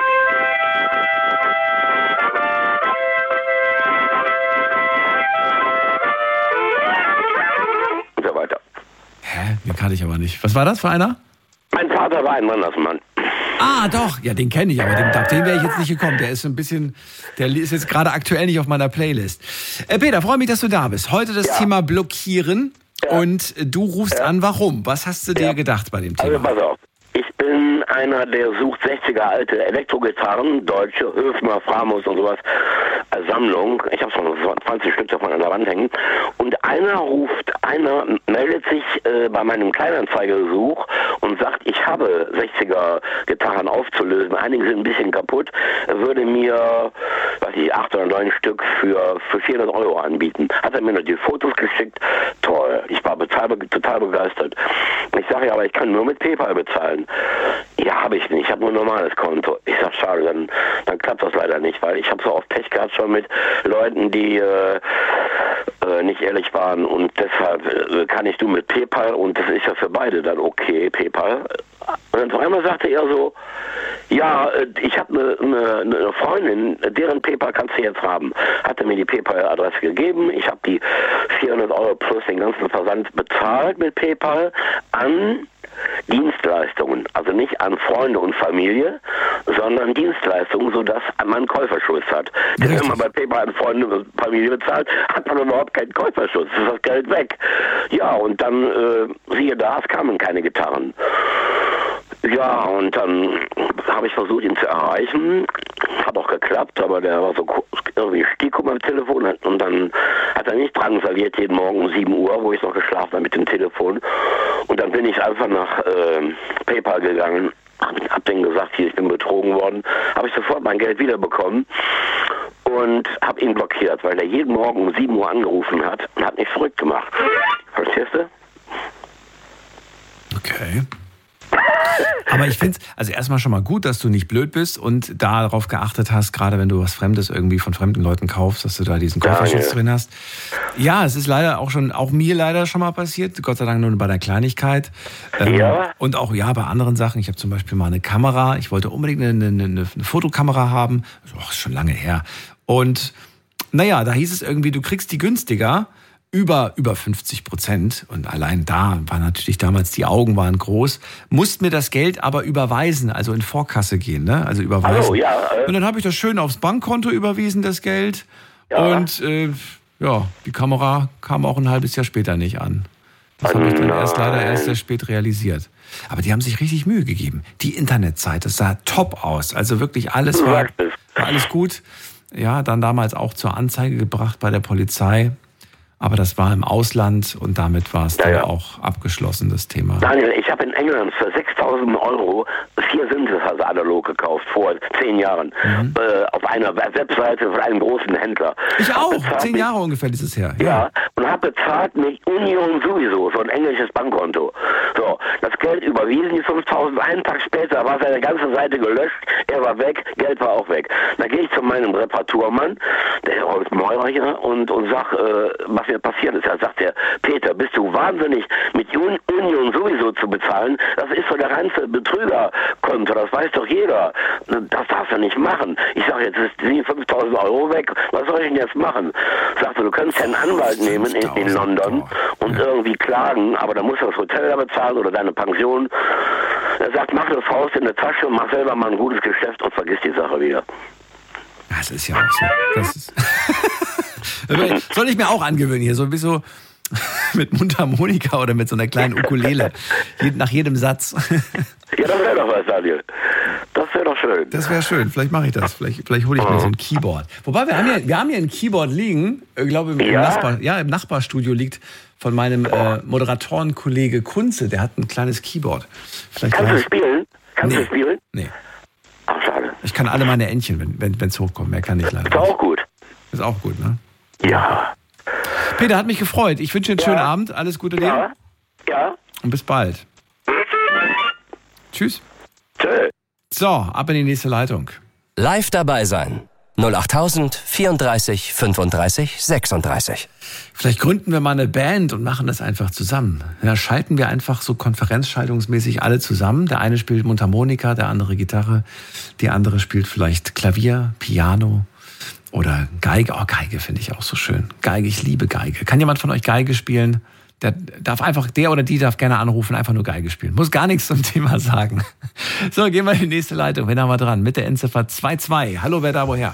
S5: Und so weiter.
S2: Hä? Den kannte ich aber nicht. Was war das für einer?
S5: Mein Vater war ein Wandersmann.
S2: Ah, doch. Ja, den kenne ich, aber den, auf den wäre ich jetzt nicht gekommen. Der ist ein bisschen, der ist jetzt gerade aktuell nicht auf meiner Playlist. Äh, Peter, freue mich, dass du da bist. Heute das ja. Thema Blockieren. Ja. Und du rufst ja. an, warum? Was hast du dir ja. gedacht bei dem Thema?
S5: Also pass auf. Ich bin einer, der sucht sechziger alte Elektrogitarren, deutsche, Höfner, Framus und sowas als Sammlung. Ich habe schon zwanzig Stück davon an der Wand hängen. Und einer ruft, einer meldet sich äh, bei meinem Kleinanzeigesuch und sagt, ich habe sechziger Gitarren aufzulösen. Einige sind ein bisschen kaputt. Er würde mir, weiß ich, acht oder neun Stück für, für vierhundert Euro anbieten. Hat er mir noch die Fotos geschickt. Toll. Ich war total, total begeistert. Ich sage ja, aber ich kann nur mit PayPal bezahlen. Ja, habe ich nicht. Ich habe nur ein normales Konto. Ich sage, schade, dann, dann klappt das leider nicht, weil ich habe so oft Pech gehabt schon mit Leuten, die äh, äh, nicht ehrlich waren und deshalb äh, kann ich nur mit PayPal und das ist ja für beide dann okay, PayPal. Und dann auf einmal sagte er so, ja, äh, ich habe eine, eine, eine Freundin, deren PayPal kannst du jetzt haben. Hat er mir die PayPal-Adresse gegeben, ich habe die vierhundert Euro plus den ganzen Versand bezahlt mit PayPal an Dienstleistungen, also nicht an Freunde und Familie, sondern Dienstleistungen, sodass man einen Käuferschutz hat. Denn wenn man bei PayPal an Freunde und Familie bezahlt, hat man überhaupt keinen Käuferschutz, ist das Geld weg. Ja, und dann, äh, siehe da, es kamen keine Gitarren. Ja, und dann habe ich versucht, ihn zu erreichen. Hat auch geklappt, aber der war so irgendwie Stiekum am Telefon und dann hat er mich drangsaliert jeden Morgen um sieben Uhr, wo ich noch geschlafen habe mit dem Telefon. Und dann bin ich einfach nach äh, PayPal gegangen, hab denen gesagt, hier, ich bin betrogen worden, habe ich sofort mein Geld wiederbekommen und habe ihn blockiert, weil er jeden Morgen um sieben Uhr angerufen hat und hat mich verrückt gemacht. Verstehst du?
S2: Okay. Aber ich finde es also erstmal schon mal gut, dass du nicht blöd bist und darauf geachtet hast, gerade wenn du was Fremdes irgendwie von fremden Leuten kaufst, dass du da diesen Käuferschutz ja, drin hast. Ja, es ist leider auch schon, auch mir leider schon mal passiert, Gott sei Dank nur bei der Kleinigkeit. Ähm, ja. Und auch ja bei anderen Sachen. Ich habe zum Beispiel mal eine Kamera, ich wollte unbedingt eine, eine, eine, eine Fotokamera haben, das ist schon lange her. Und naja, da hieß es irgendwie, du kriegst die günstiger. Über, über fünfzig Prozent. Und allein da war natürlich damals, die Augen waren groß. Musst mir das Geld aber überweisen, also in Vorkasse gehen, ne? Also überweisen.
S5: Oh, ja, äh.
S2: Und dann habe ich das schön aufs Bankkonto überwiesen, das Geld. Ja. Und äh, ja, die Kamera kam auch ein halbes Jahr später nicht an. Das habe ich dann erst leider erst sehr spät realisiert. Aber die haben sich richtig Mühe gegeben. Die Internetseite, das sah top aus. Also wirklich alles war, war alles gut. Ja, dann damals auch zur Anzeige gebracht bei der Polizei. Aber das war im Ausland und damit war es ja, dann ja. auch abgeschlossen, das Thema.
S5: Daniel, ich habe in England für sechstausend Euro vier Synthesizer analog gekauft, vor zehn Jahren, mhm. äh, auf einer Webseite von einem großen Händler.
S2: Ich auch, zehn Jahre mit, ungefähr dieses Jahr. Ja,
S5: ja und habe bezahlt mit Union sowieso, so ein englisches Bankkonto. So, das Geld überwiesen, die fünftausend, einen Tag später war seine ganze Seite gelöscht, er war weg, Geld war auch weg. Dann gehe ich zu meinem Reparaturmann, der Rolf Meurer hier, und, und sag, äh, was mir passiert ist. Da sagt er, Peter, bist du wahnsinnig, mit Union sowieso zu bezahlen? Das ist so der reinste Betrügerkonto, das weiß doch jeder. Das darfst du nicht machen. Ich sage, jetzt sind die fünftausend Euro weg, was soll ich denn jetzt machen? Sagt er, du kannst ja einen Anwalt nehmen in, in London und ja. irgendwie klagen, aber dann musst du das Hotel da bezahlen oder deine Pension. Er sagt, mach das Haus in der Tasche und mach selber mal ein gutes Geschäft und vergiss die Sache wieder.
S2: Das ist ja auch so. Das ist soll ich mir auch angewöhnen hier, so wie so mit Mundharmonika oder mit so einer kleinen Ukulele, nach jedem Satz.
S5: Ja, das wäre doch was, Daniel. Das wäre doch schön.
S2: Das wäre schön, vielleicht mache ich das, vielleicht, vielleicht hole ich mir so ein Keyboard. Wobei, wir haben hier, wir haben hier ein Keyboard liegen, ich glaube im, ja? im, Nachbar, ja, im Nachbarstudio liegt von meinem äh, Moderatorenkollege Kunze, der hat ein kleines Keyboard. Vielleicht
S5: Kannst du spielen? Kannst
S2: nee.
S5: du spielen?
S2: Nee.
S5: Ach, schade.
S2: Ich kann alle meine Entchen, wenn es wenn, hochkommt, mehr kann ich leider
S5: nicht. Ist auch gut.
S2: Ist auch gut, ne?
S5: Ja.
S2: Peter, hat mich gefreut. Ich wünsche dir einen ja. schönen Abend. Alles Gute dir.
S5: Ja. Ja.
S2: Und bis bald. Tschüss.
S5: Tschö.
S2: So, ab in die nächste Leitung.
S3: Live dabei sein. null acht vierunddreißig fünfunddreißig sechsunddreißig.
S2: Vielleicht gründen wir mal eine Band und machen das einfach zusammen. Ja, schalten wir einfach so konferenzschaltungsmäßig alle zusammen. Der eine spielt Mundharmonika, der andere Gitarre, die andere spielt vielleicht Klavier, Piano oder Geige. Oh, Geige finde ich auch so schön. Geige, ich liebe Geige. Kann jemand von euch Geige spielen? Der darf einfach, der oder die darf gerne anrufen, einfach nur Geige spielen. Muss gar nichts zum Thema sagen. So, gehen wir in die nächste Leitung. Wen haben wir dran? Mit der Endziffer zwei zwei. Hallo, wer da woher?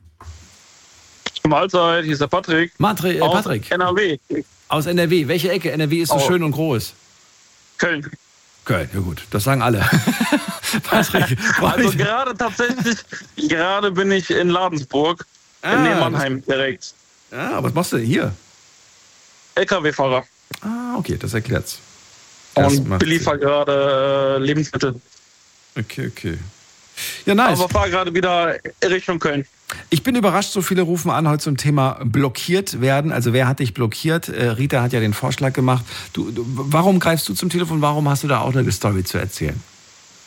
S6: Mahlzeit, hier ist der Patrick.
S2: Matri, äh, Patrick.
S6: Aus N R W.
S2: Aus N R W. Welche Ecke? N R W ist so oh. schön und groß.
S6: Köln.
S2: Köln, ja gut, das sagen alle. Patrick,
S6: also gerade tatsächlich, gerade bin ich in Ladensburg, ah, in Mannheim direkt.
S2: Ja, aber was machst du denn hier?
S6: L K W-Fahrer.
S2: Ah, okay, das erklärt's.
S6: Das und beliefer gerade äh, Lebensmittel.
S2: Okay, okay. Ja, nice.
S6: Aber fahr gerade wieder Richtung Köln.
S2: Ich bin überrascht, so viele rufen an heute zum Thema blockiert werden. Also wer hat dich blockiert? Äh, Rita hat ja den Vorschlag gemacht. Du, du, warum greifst du zum Telefon? Warum hast du da auch eine Story zu erzählen?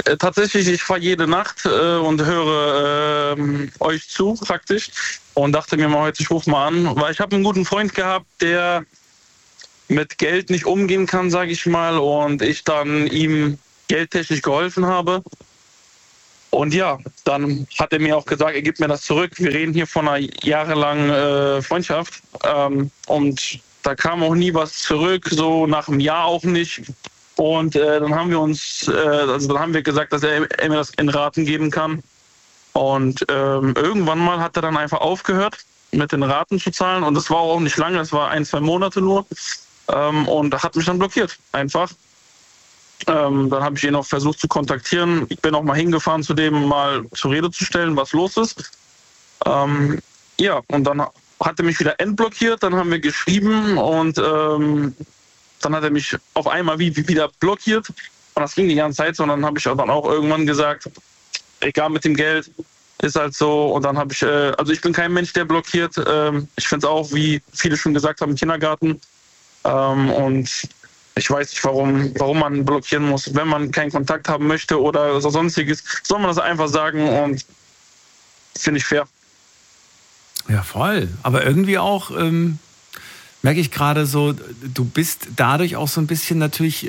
S6: Äh, tatsächlich, ich fahre jede Nacht äh, und höre äh, euch zu praktisch und dachte mir mal heute, ich rufe mal an, weil ich habe einen guten Freund gehabt, der mit Geld nicht umgehen kann, sage ich mal, und ich dann ihm geldtechnisch geholfen habe. Und ja, dann hat er mir auch gesagt, er gibt mir das zurück. Wir reden hier von einer jahrelangen äh, Freundschaft ähm, und da kam auch nie was zurück, so nach einem Jahr auch nicht. Und äh, dann haben wir uns, äh, also dann haben wir gesagt, dass er, er mir das in Raten geben kann. Und ähm, irgendwann mal hat er dann einfach aufgehört, mit den Raten zu zahlen. Und das war auch nicht lange, das war ein, zwei Monate nur. Ähm, und hat mich dann blockiert, einfach. Ähm, dann habe ich ihn auch versucht zu kontaktieren. Ich bin auch mal hingefahren, zu dem mal zur Rede zu stellen, was los ist. Ähm, ja, und dann hat er mich wieder entblockiert. Dann haben wir geschrieben und ähm, dann hat er mich auf einmal wie, wie wieder blockiert. Und das ging die ganze Zeit so. Und dann habe ich dann auch irgendwann gesagt, egal mit dem Geld, ist halt so. Und dann habe ich, äh, also ich bin kein Mensch, der blockiert. Ähm, ich finde es auch, wie viele schon gesagt haben, im Kindergarten. Ähm, und ich weiß nicht, warum, warum man blockieren muss. Wenn man keinen Kontakt haben möchte oder so sonstiges, soll man das einfach sagen. Und finde ich fair.
S2: Ja, voll. Aber irgendwie auch... Ähm merke ich gerade so, du bist dadurch auch so ein bisschen natürlich,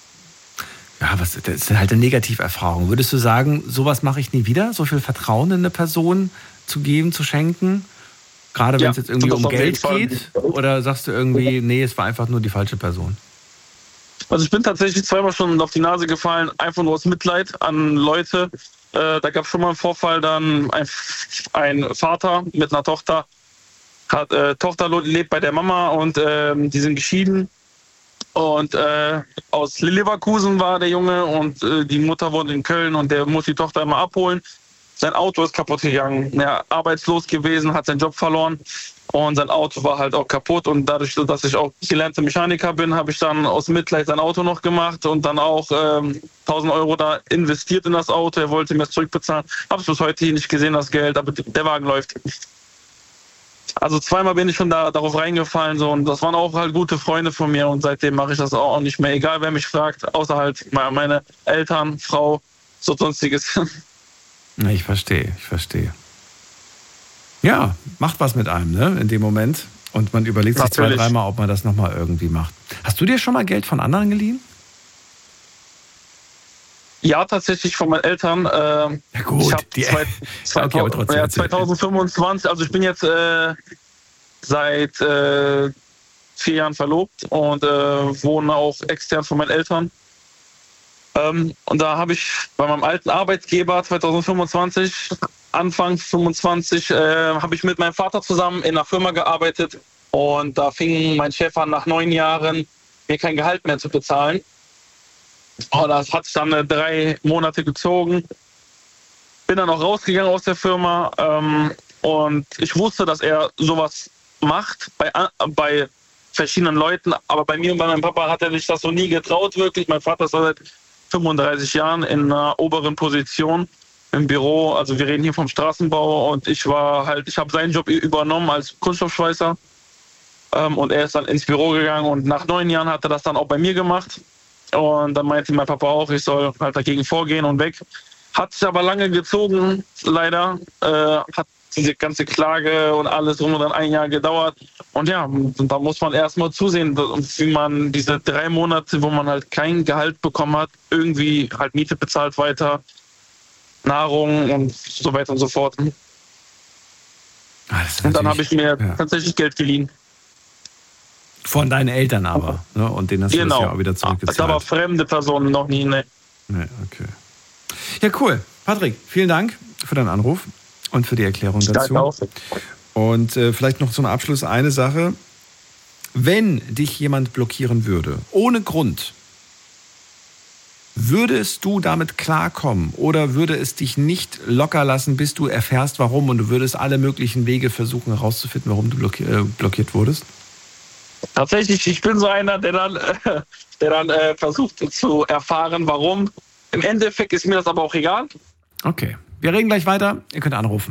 S2: ja, was, das ist halt eine Negativerfahrung. Würdest du sagen, sowas mache ich nie wieder? So viel Vertrauen in eine Person zu geben, zu schenken? Gerade wenn ja, es jetzt irgendwie um Geld geht? Oder sagst du irgendwie, nee, es war einfach nur die falsche Person?
S6: Also ich bin tatsächlich zweimal schon auf die Nase gefallen, einfach nur aus Mitleid an Leute. Äh, da gab es schon mal einen Vorfall, dann ein, ein Vater mit einer Tochter, Hat, äh, Tochter lebt bei der Mama und äh, die sind geschieden. Und äh, aus Leverkusen war der Junge und äh, die Mutter wohnt in Köln und der muss die Tochter immer abholen. Sein Auto ist kaputt gegangen. Er ist arbeitslos gewesen, hat seinen Job verloren und sein Auto war halt auch kaputt. Und dadurch, dass ich auch gelernter Mechaniker bin, habe ich dann aus Mitleid sein Auto noch gemacht und dann auch ähm, tausend Euro da investiert in das Auto. Er wollte mir das zurückbezahlen. Habe es bis heute nicht gesehen, das Geld, aber der Wagen läuft. Also zweimal bin ich schon da, darauf reingefallen so, und das waren auch halt gute Freunde von mir und seitdem mache ich das auch nicht mehr, egal wer mich fragt, außer halt meine Eltern, Frau, so sonstiges.
S2: Ich verstehe, ich verstehe. Ja, macht was mit einem, ne, in dem Moment und man überlegt sich zwei, dreimal, ob man das nochmal irgendwie macht. Hast du dir schon mal Geld von anderen geliehen?
S6: Ja, tatsächlich von meinen Eltern. Äh,
S2: ja gut,
S6: ich habe
S2: die, okay,
S6: ja, zwanzig fünfundzwanzig, also ich bin jetzt äh, seit äh, vier Jahren verlobt und äh, wohne auch extern von meinen Eltern. Ähm, und da habe ich bei meinem alten Arbeitgeber zwanzig fünfundzwanzig, Anfang fünfundzwanzig, äh, habe ich mit meinem Vater zusammen in einer Firma gearbeitet und da fing mein Chef an, nach neun Jahren mir kein Gehalt mehr zu bezahlen. Oh, das hat sich dann äh, drei Monate gezogen. Bin dann auch rausgegangen aus der Firma ähm, und ich wusste, dass er sowas macht bei, bei verschiedenen Leuten, aber bei mir und bei meinem Papa hat er sich das so nie getraut, wirklich. Mein Vater ist seit fünfunddreißig Jahren in einer oberen Position im Büro, also wir reden hier vom Straßenbau und ich war halt, ich habe seinen Job übernommen als Kunststoffschweißer ähm, und er ist dann ins Büro gegangen und nach neun Jahren hat er das dann auch bei mir gemacht. Und dann meinte mein Papa auch, ich soll halt dagegen vorgehen und weg. Hat sich aber lange gezogen, leider. Äh, hat diese ganze Klage und alles rum und dann ein Jahr gedauert. Und ja, da muss man erstmal zusehen, wie man diese drei Monate, wo man halt kein Gehalt bekommen hat, irgendwie halt Miete bezahlt weiter, Nahrung und so weiter und so fort.
S2: Ah,
S6: und dann habe ich mir ja. tatsächlich Geld geliehen.
S2: Von deinen Eltern aber, ne? Und denen hast du
S6: genau.
S2: das ja auch wieder zurückgezahlt.
S6: Aber fremde Personen noch nie, ne.
S2: Ne, okay. Ja, cool. Patrick, vielen Dank für deinen Anruf und für die Erklärung dazu.
S6: Danke auch.
S2: Und äh, vielleicht noch zum Abschluss eine Sache. Wenn dich jemand blockieren würde, ohne Grund, würdest du damit klarkommen oder würde es dich nicht locker lassen, bis du erfährst, warum und du würdest alle möglichen Wege versuchen herauszufinden, warum du blockiert, äh, blockiert wurdest?
S6: Tatsächlich, ich bin so einer, der dann, äh, der dann äh, versucht zu erfahren, warum. Im Endeffekt ist mir das aber auch egal.
S2: Okay, wir reden gleich weiter. Ihr könnt anrufen.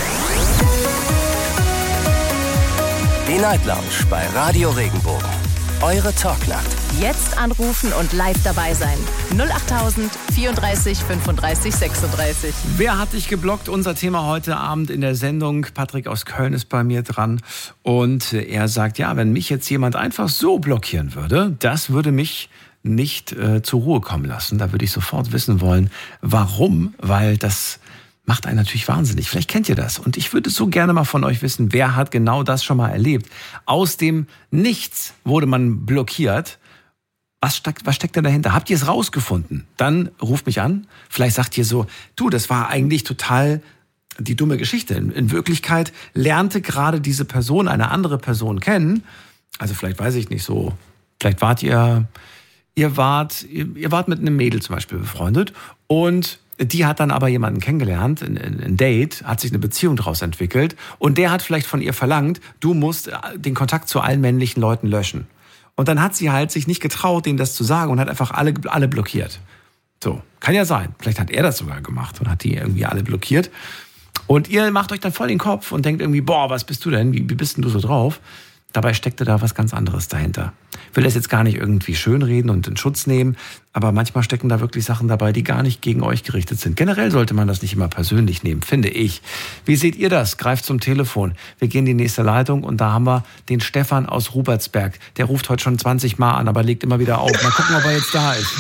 S3: Die Night Lounge bei Radio Regenbogen. Eure Talknacht.
S7: Jetzt anrufen und live dabei sein. null achttausend vierunddreißig fünfunddreißig sechsunddreißig.
S2: Wer hat dich geblockt? Unser Thema heute Abend in der Sendung. Patrick aus Köln ist bei mir dran. Und er sagt, ja, wenn mich jetzt jemand einfach so blockieren würde, das würde mich nicht äh, zur Ruhe kommen lassen. Da würde ich sofort wissen wollen, warum. Weil das macht einen natürlich wahnsinnig. Vielleicht kennt ihr das. Und ich würde so gerne mal von euch wissen, wer hat genau das schon mal erlebt. Aus dem Nichts wurde man blockiert. Was steckt, was steckt da dahinter? Habt ihr es rausgefunden? Dann ruft mich an. Vielleicht sagt ihr so, du, das war eigentlich total die dumme Geschichte. In, in Wirklichkeit lernte gerade diese Person eine andere Person kennen. Also vielleicht weiß ich nicht so, vielleicht wart ihr, ihr wart, ihr, ihr wart mit einem Mädel zum Beispiel befreundet und die hat dann aber jemanden kennengelernt, ein, ein Date, hat sich eine Beziehung daraus entwickelt und der hat vielleicht von ihr verlangt, du musst den Kontakt zu allen männlichen Leuten löschen. Und dann hat sie halt sich nicht getraut, denen das zu sagen und hat einfach alle, alle blockiert. So, kann ja sein. Vielleicht hat er das sogar gemacht und hat die irgendwie alle blockiert. Und ihr macht euch dann voll den Kopf und denkt irgendwie, boah, was bist du denn? Wie, wie bist denn du so drauf? Dabei steckte da was ganz anderes dahinter. Ich will das jetzt gar nicht irgendwie schönreden und in Schutz nehmen, aber manchmal stecken da wirklich Sachen dabei, die gar nicht gegen euch gerichtet sind. Generell sollte man das nicht immer persönlich nehmen, finde ich. Wie seht ihr das? Greift zum Telefon. Wir gehen in die nächste Leitung und da haben wir den Stefan aus Rupertsberg. Der ruft heute schon zwanzig Mal an, aber legt immer wieder auf. Mal gucken, ob er jetzt da ist.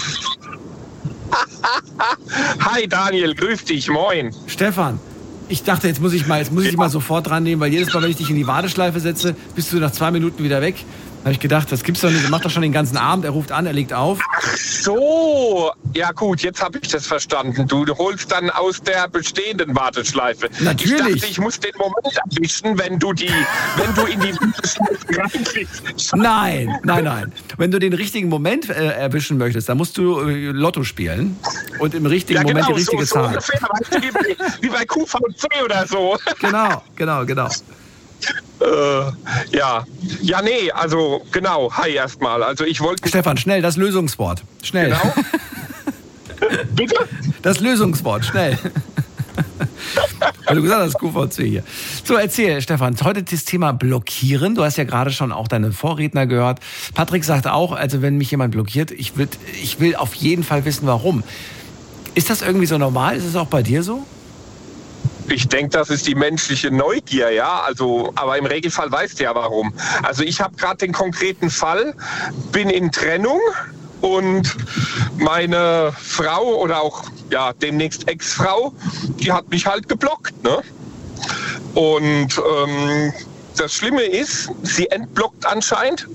S8: Hi Daniel, grüß dich, moin.
S2: Stefan. Ich dachte, jetzt muss ich mal, jetzt muss ich dich mal sofort dran nehmen, weil jedes Mal, wenn ich dich in die Warteschleife setze, bist du nach zwei Minuten wieder weg. Da habe ich gedacht, das gibt's doch nicht, er macht doch schon den ganzen Abend, er ruft an, er legt auf.
S8: Ach so, ja gut, jetzt habe ich das verstanden. Du holst dann aus der bestehenden Warteschleife.
S2: Natürlich.
S8: Ich dachte, ich muss den Moment erwischen, wenn du die, wenn du in die Warteschleife reinkriegst.
S2: Nein, nein, nein. Wenn du den richtigen Moment äh, erwischen möchtest, dann musst du äh, Lotto spielen und im richtigen
S8: ja, genau,
S2: Moment die richtige
S8: so,
S2: Zahl.
S8: So ungefähr, weißt du, wie, bei, wie bei Q V C oder so.
S2: Genau, genau, genau.
S8: Äh, ja, ja, nee, also genau, hi erstmal. Also ich wollte...
S2: Stefan, schnell, das Lösungswort. Schnell.
S8: Genau. Bitte?
S2: Das Lösungswort, schnell. Weil du gesagt hast, Q V C hier. So, erzähl, Stefan, heute das Thema Blockieren. Du hast ja gerade schon auch deine Vorredner gehört. Patrick sagt auch, also wenn mich jemand blockiert, ich will, ich will auf jeden Fall wissen, warum. Ist das irgendwie so normal? Ist es auch bei dir so?
S8: Ich denke, das ist die menschliche Neugier, ja. Also, aber im Regelfall weißt du ja warum. Also ich habe gerade den konkreten Fall, bin in Trennung und meine Frau oder auch ja demnächst Ex-Frau, die hat mich halt geblockt, ne? Und ähm, das Schlimme ist, sie entblockt anscheinend,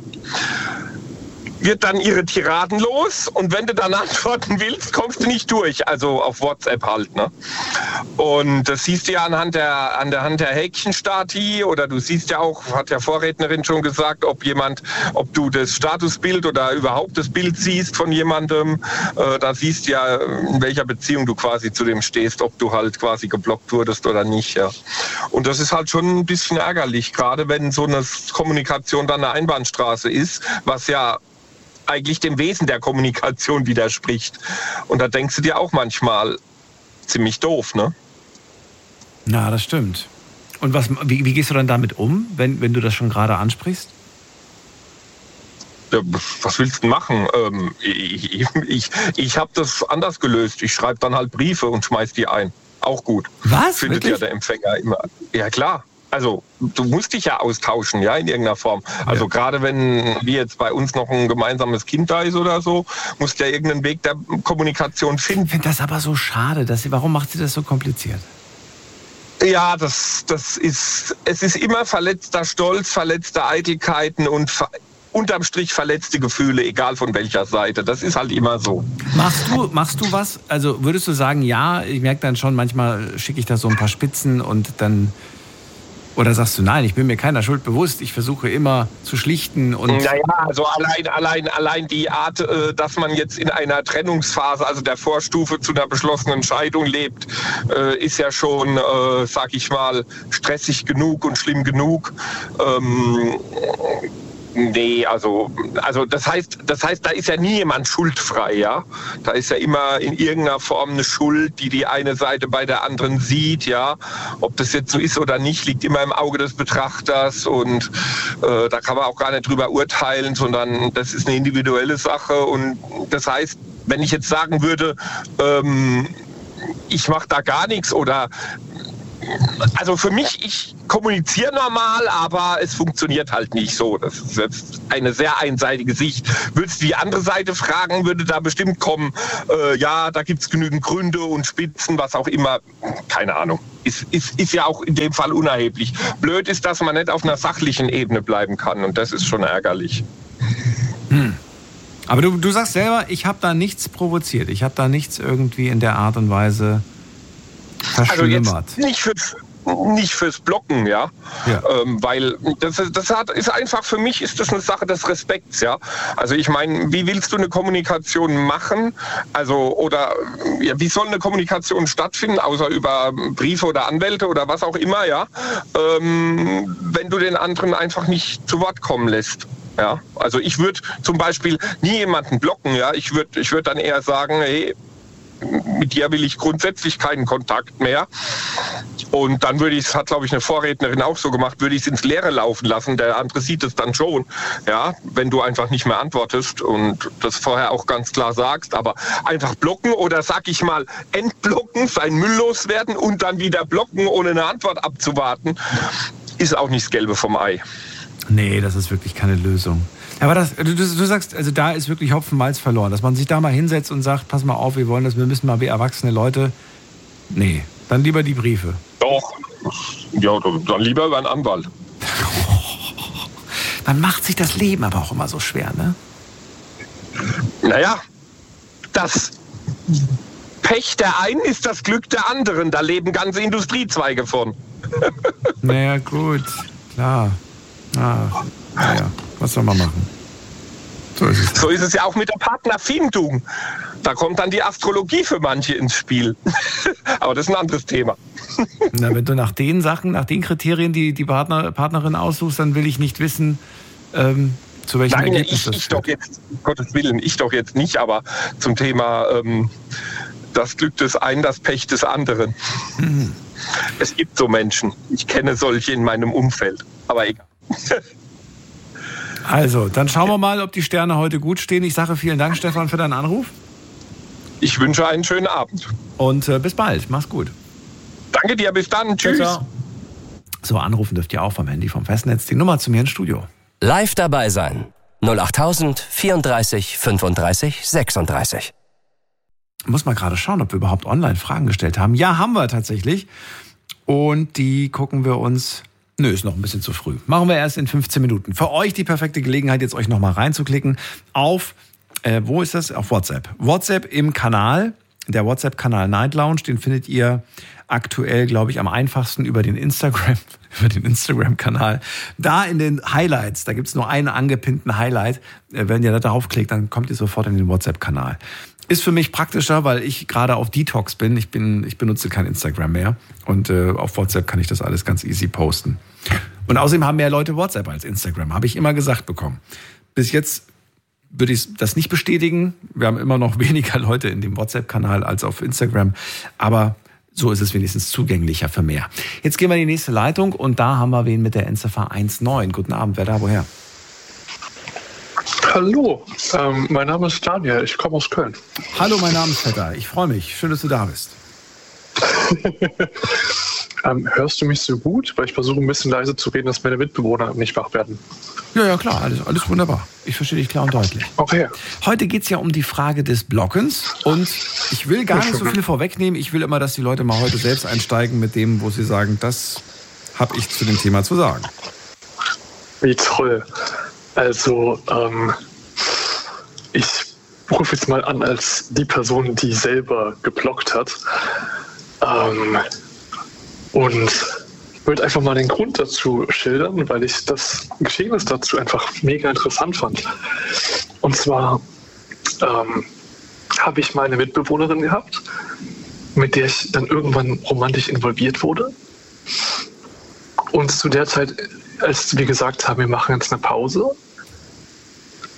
S8: wird dann ihre Tiraden los und wenn du dann antworten willst, kommst du nicht durch, also auf WhatsApp halt, ne? Und das siehst du ja anhand der, an der Hand der Häkchenstati oder du siehst ja auch, hat ja Vorrednerin schon gesagt, ob jemand, ob du das Statusbild oder überhaupt das Bild siehst von jemandem, äh, da siehst du ja, in welcher Beziehung du quasi zu dem stehst, ob du halt quasi geblockt wurdest oder nicht, ja. Und das ist halt schon ein bisschen ärgerlich, gerade wenn so eine Kommunikation dann eine Einbahnstraße ist, was ja eigentlich dem Wesen der Kommunikation widerspricht. Und da denkst du dir auch manchmal ziemlich doof, ne?
S2: Na, das stimmt. Und was, wie, wie gehst du dann damit um, wenn, wenn du das schon gerade ansprichst?
S8: Ja, was willst du denn machen? Ähm, ich ich, ich, ich habe das anders gelöst. Ich schreibe dann halt Briefe und schmeiß die ein. Auch gut.
S2: Was?
S8: Findet
S2: Wirklich?
S8: ja der Empfänger immer. Ja, klar. Also du musst dich ja austauschen, ja, in irgendeiner Form. Also ja. Gerade wenn wie jetzt bei uns noch ein gemeinsames Kind da ist oder so, musst du ja irgendeinen Weg der Kommunikation finden.
S2: Ich finde das aber so schade. Dass sie, warum macht sie das so kompliziert?
S8: Ja, das, das ist, es ist immer verletzter Stolz, verletzte Eitelkeiten und ver, unterm Strich verletzte Gefühle, egal von welcher Seite. Das ist halt immer so.
S2: Machst du, machst du was? Also würdest du sagen, ja, ich merke dann schon, manchmal schicke ich da so ein paar Spitzen und dann... Oder sagst du, nein, ich bin mir keiner Schuld bewusst, ich versuche immer zu schlichten und...
S8: Naja, also allein, allein, allein die Art, äh, dass man jetzt in einer Trennungsphase, also der Vorstufe zu einer beschlossenen Scheidung lebt, äh, ist ja schon, äh, sag ich mal, stressig genug und schlimm genug. Ähm, Nee, also, also das heißt, das heißt, da ist ja nie jemand schuldfrei, ja. Da ist ja immer in irgendeiner Form eine Schuld, die die eine Seite bei der anderen sieht, ja. Ob das jetzt so ist oder nicht, liegt immer im Auge des Betrachters und äh, da kann man auch gar nicht drüber urteilen, sondern das ist eine individuelle Sache und das heißt, wenn ich jetzt sagen würde, ähm, ich mache da gar nichts oder also für mich, ich kommuniziere normal, aber es funktioniert halt nicht so. Das ist jetzt eine sehr einseitige Sicht. Würdest du die andere Seite fragen, würde da bestimmt kommen, äh, ja, da gibt es genügend Gründe und Spitzen, was auch immer. Keine Ahnung. Ist, ist, ist ja auch in dem Fall unerheblich. Blöd ist, dass man nicht auf einer sachlichen Ebene bleiben kann und das ist schon ärgerlich.
S2: Hm. Aber du, du sagst selber, ich habe da nichts provoziert. Ich habe da nichts irgendwie in der Art und Weise verschlimmert.
S8: Also jetzt nicht fürs, nicht fürs Blocken, ja, ja. Ähm, weil das, das hat, ist einfach für mich ist das eine Sache des Respekts, ja. Also ich meine, wie willst du eine Kommunikation machen? Also oder ja, wie soll eine Kommunikation stattfinden, außer über Briefe oder Anwälte oder was auch immer, ja, ähm, wenn du den anderen einfach nicht zu Wort kommen lässt. Ja, also ich würde zum Beispiel nie jemanden blocken, ja. Ich würde, ich würde dann eher sagen, hey, mit dir will ich grundsätzlich keinen Kontakt mehr. Und dann würde ich, das hat glaube ich eine Vorrednerin auch so gemacht, würde ich es ins Leere laufen lassen. Der andere sieht es dann schon, ja, wenn du einfach nicht mehr antwortest und das vorher auch ganz klar sagst. Aber einfach blocken oder sag ich mal entblocken, sein Müll loswerden und dann wieder blocken, ohne eine Antwort abzuwarten, ist auch nicht das Gelbe vom Ei.
S2: Nee, das ist wirklich keine Lösung. Aber das, du, du sagst, also da ist wirklich Hopfen Malz verloren. Dass man sich da mal hinsetzt und sagt, pass mal auf, wir wollen das, wir müssen mal wie erwachsene Leute. Nee, dann lieber die Briefe.
S8: Doch, ja, dann lieber über einen Anwalt.
S2: Man macht sich das Leben aber auch immer so schwer, ne?
S8: Naja, das Pech der einen ist das Glück der anderen. Da leben ganze Industriezweige von.
S2: Naja, gut, klar. Ah, naja, was soll man machen? So ist es.
S8: So ist es ja auch mit der Partnerfindung. Da kommt dann die Astrologie für manche ins Spiel. Aber das ist ein anderes Thema.
S2: Na, wenn du nach den Sachen, nach den Kriterien die, die Partner, Partnerin aussuchst, dann will ich nicht wissen, ähm, zu welchem
S8: Nein,
S2: Ergebnis
S8: ich,
S2: das
S8: ich
S2: führt.
S8: doch jetzt, um Gottes Willen, ich doch jetzt nicht, aber zum Thema ähm, das Glück des einen, das Pech des anderen. Mhm. Es gibt so Menschen. Ich kenne solche in meinem Umfeld. Aber egal.
S2: Also, dann schauen wir mal, ob die Sterne heute gut stehen. Ich sage vielen Dank, Stefan, für deinen Anruf.
S8: Ich wünsche einen schönen Abend.
S2: Und äh, bis bald. Mach's gut.
S8: Danke dir, bis dann. Tschüss.
S2: Ciao. So, anrufen dürft ihr auch vom Handy, vom Festnetz. Die Nummer zu mir ins Studio.
S3: Live dabei sein. null acht vierunddreißig fünfunddreißig sechsunddreißig.
S2: Muss mal gerade schauen, ob wir überhaupt online Fragen gestellt haben. Ja, haben wir tatsächlich. Und die gucken wir uns... Nö, ist noch ein bisschen zu früh. Machen wir erst in fünfzehn Minuten. Für euch die perfekte Gelegenheit, jetzt euch nochmal reinzuklicken auf, äh, wo ist das? Auf WhatsApp. WhatsApp im Kanal, der WhatsApp-Kanal Night Lounge, den findet ihr aktuell, glaube ich, am einfachsten über den Instagram, über den Instagram-Kanal. Da in den Highlights, da gibt's nur einen angepinnten Highlight. Äh, wenn ihr da draufklickt, dann kommt ihr sofort in den WhatsApp-Kanal. Ist für mich praktischer, weil ich gerade auf Detox bin. Ich bin, ich benutze kein Instagram mehr. Und äh, auf WhatsApp kann ich das alles ganz easy posten. Und außerdem haben mehr Leute WhatsApp als Instagram. Habe ich immer gesagt bekommen. Bis jetzt würde ich das nicht bestätigen. Wir haben immer noch weniger Leute in dem WhatsApp-Kanal als auf Instagram. Aber so ist es wenigstens zugänglicher für mehr. Jetzt gehen wir in die nächste Leitung. Und da haben wir wen mit der Endziffer eins neun. Guten Abend, wer da, woher?
S9: Hallo, ähm, mein Name ist Daniel, ich komme aus Köln.
S2: Hallo, mein Name ist Vetter, ich freue mich, schön, dass du da bist.
S9: ähm, hörst du mich so gut? Weil ich versuche ein bisschen leise zu reden, dass meine Mitbewohner nicht wach werden.
S2: Ja, ja, klar, alles, alles wunderbar. Ich verstehe dich klar und deutlich.
S9: Okay.
S2: Heute geht es ja um die Frage des Blockens und ich will gar nicht so viel vorwegnehmen. Ich will immer, dass die Leute mal heute selbst einsteigen mit dem, wo sie sagen, das habe ich zu dem Thema zu sagen.
S9: Wie toll. Also, ähm, ich rufe jetzt mal an als die Person, die selber geblockt hat. Ähm, und ich würde einfach mal den Grund dazu schildern, weil ich das Geschehnis dazu einfach mega interessant fand. Und zwar ähm, habe ich meine Mitbewohnerin gehabt, mit der ich dann irgendwann romantisch involviert wurde. Und zu der Zeit, als wir gesagt haben, wir machen jetzt eine Pause,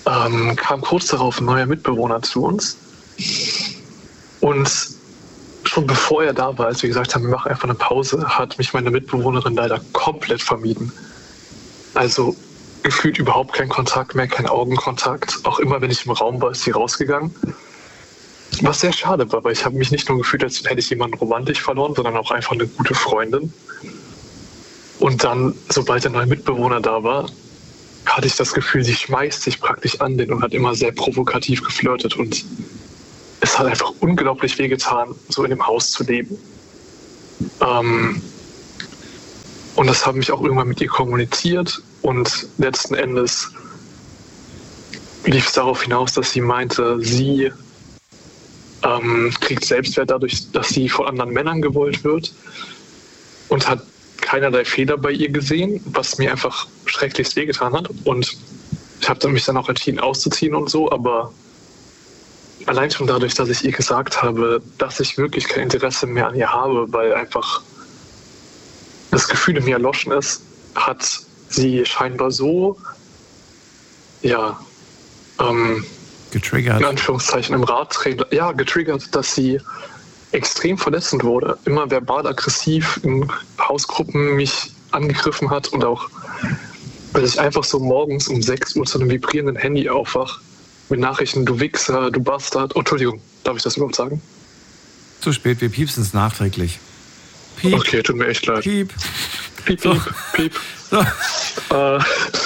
S9: ähm, kam kurz darauf ein neuer Mitbewohner zu uns. Und schon bevor er da war, als wir gesagt haben, wir machen einfach eine Pause, hat mich meine Mitbewohnerin leider komplett vermieden. Also gefühlt überhaupt kein Kontakt mehr, kein Augenkontakt. Auch immer, wenn ich im Raum war, ist sie rausgegangen. Was sehr schade war, weil ich habe mich nicht nur gefühlt, als hätte ich jemanden romantisch verloren, sondern auch einfach eine gute Freundin. Und dann, sobald der neue Mitbewohner da war, hatte ich das Gefühl, sie schmeißt sich praktisch an den und hat immer sehr provokativ geflirtet. Und es hat einfach unglaublich wehgetan, so in dem Haus zu leben. Ähm und das habe ich auch irgendwann mit ihr kommuniziert. Und letzten Endes lief es darauf hinaus, dass sie meinte, sie ähm, kriegt Selbstwert dadurch, dass sie von anderen Männern gewollt wird und hat keinerlei Fehler bei ihr gesehen, was mir einfach schrecklichst wehgetan hat. Und ich habe mich dann auch entschieden auszuziehen und so, aber allein schon dadurch, dass ich ihr gesagt habe, dass ich wirklich kein Interesse mehr an ihr habe, weil einfach das Gefühl in mir erloschen ist, hat sie scheinbar so, ja, ähm,
S2: getriggert.
S9: In Anführungszeichen im Rad drehen, ja, getriggert, dass sie extrem verletzend wurde. Immer verbal aggressiv in Hausgruppen mich angegriffen hat und auch, dass ich einfach so morgens um sechs Uhr zu einem vibrierenden Handy aufwach mit Nachrichten, du Wichser, du Bastard. Oh, Entschuldigung, darf ich das überhaupt sagen?
S2: Zu spät, wir piepsen es nachträglich. Piep.
S9: Okay, tut mir echt leid.
S2: Piep.
S9: Piep,
S2: So.
S9: piep, piep.
S2: So.
S9: Äh,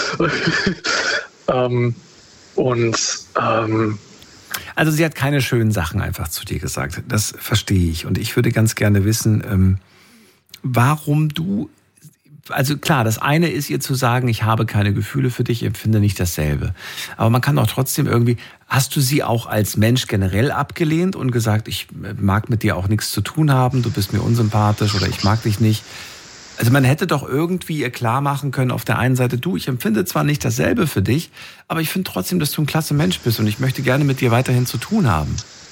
S9: ähm, und ähm,
S2: Also sie hat keine schönen Sachen einfach zu dir gesagt. Das verstehe ich. Und ich würde ganz gerne wissen, ähm, warum du, also klar, das eine ist ihr zu sagen, ich habe keine Gefühle für dich, ich empfinde nicht dasselbe. Aber man kann doch trotzdem irgendwie, hast du sie auch als Mensch generell abgelehnt und gesagt, ich mag mit dir auch nichts zu tun haben, du bist mir unsympathisch oder ich mag dich nicht? Also man hätte doch irgendwie ihr klar machen können, auf der einen Seite, du, ich empfinde zwar nicht dasselbe für dich, aber ich finde trotzdem, dass du ein klasse Mensch bist und ich möchte gerne mit dir weiterhin zu tun haben.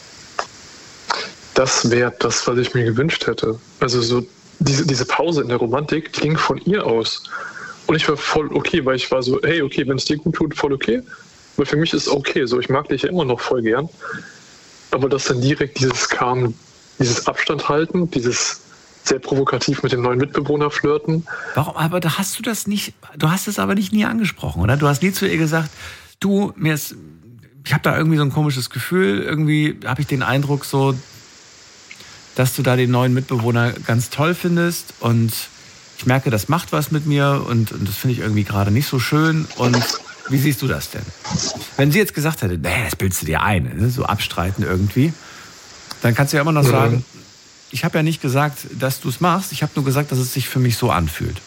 S9: Das wäre das, was ich mir gewünscht hätte. Also so diese, diese Pause in der Romantik, die ging von ihr aus. Und ich war voll okay, weil ich war so, hey, okay, wenn es dir gut tut, voll okay. Weil für mich ist es okay, so, ich mag dich ja immer noch voll gern. Aber dass dann direkt dieses kam, dieses Abstand halten, dieses sehr provokativ mit dem neuen Mitbewohner flirten.
S2: Warum? Aber da hast du das nicht, du hast es aber nicht nie angesprochen, oder? Du hast nie zu ihr gesagt, du, mir ist, ich habe da irgendwie so ein komisches Gefühl, irgendwie habe ich den Eindruck so, dass du da den neuen Mitbewohner ganz toll findest und ich merke, das macht was mit mir und, und das finde ich irgendwie gerade nicht so schön. Und wie siehst du das denn? Wenn sie jetzt gesagt hätte, nee, das bildest du dir ein, so abstreiten irgendwie, dann kannst du ja immer noch sagen, mhm. Ich habe ja nicht gesagt, dass du es machst. Ich habe nur gesagt, dass es sich für mich so anfühlt.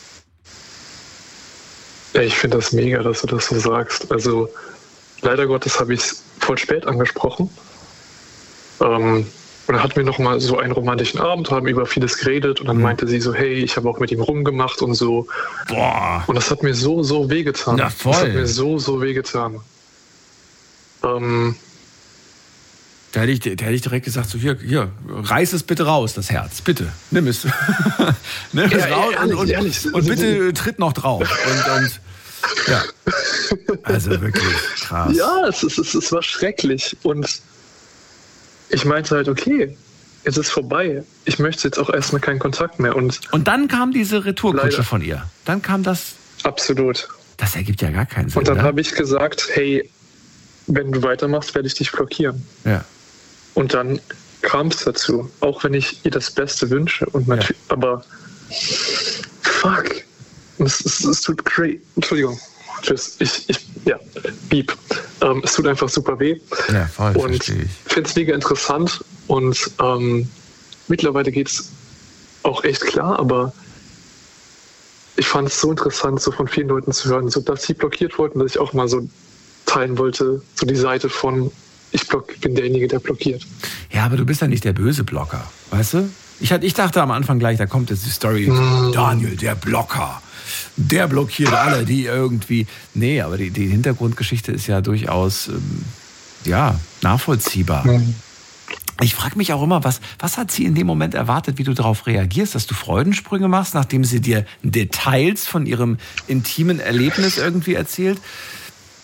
S9: Ja, ich finde das mega, dass du das so sagst. Also leider Gottes habe ich es voll spät angesprochen. Ähm, und dann hatten wir noch mal so einen romantischen Abend, haben über vieles geredet und dann mhm. meinte sie so, hey, ich habe auch mit ihm rumgemacht und so.
S2: Boah.
S9: Und das hat mir so, so wehgetan.
S2: Na, voll.
S9: Das hat mir so, so wehgetan. Ähm,
S2: Da hätte, ich, da hätte ich direkt gesagt, so hier, hier, reiß es bitte raus, das Herz, bitte, nimm es. nimm es
S9: ja,
S2: raus
S9: ehrlich,
S2: und, und,
S9: ehrlich.
S2: und bitte tritt noch drauf. Und, und ja, also wirklich krass.
S9: Ja, es, es, es, es war schrecklich und ich meinte halt, okay, es ist vorbei. Ich möchte jetzt auch erstmal keinen Kontakt mehr. Und,
S2: und dann kam diese Retourkutsche
S9: leider.
S2: von ihr. Dann kam das.
S9: Absolut.
S2: Das ergibt ja gar keinen Sinn.
S9: Und dann
S2: ne?
S9: habe ich gesagt, hey, wenn du weitermachst, werde ich dich blockieren.
S2: Ja.
S9: Und dann kam es dazu, auch wenn ich ihr das Beste wünsche. Und ja. Aber fuck, es, es, es tut great. Entschuldigung, tschüss. Ich, ich, ja, beep. Ähm, es tut einfach super weh.
S2: Ja, voll,
S9: und
S2: verstehe ich.
S9: finde es mega interessant. Und ähm, mittlerweile geht es auch echt klar, aber ich fand es so interessant, so von vielen Leuten zu hören, so dass sie blockiert wollten, dass ich auch mal so teilen wollte, so die Seite von ich block, bin derjenige, der blockiert.
S2: Ja, aber du bist ja nicht der böse Blocker, weißt du? Ich, ich dachte am Anfang gleich, da kommt jetzt die Story, mm. Daniel, der Blocker. Der blockiert alle, die irgendwie... Nee, aber die, die Hintergrundgeschichte ist ja durchaus ähm, ja, nachvollziehbar. Mm. Ich frage mich auch immer, was, was hat sie in dem Moment erwartet, wie du darauf reagierst, dass du Freudensprünge machst, nachdem sie dir Details von ihrem intimen Erlebnis irgendwie erzählt?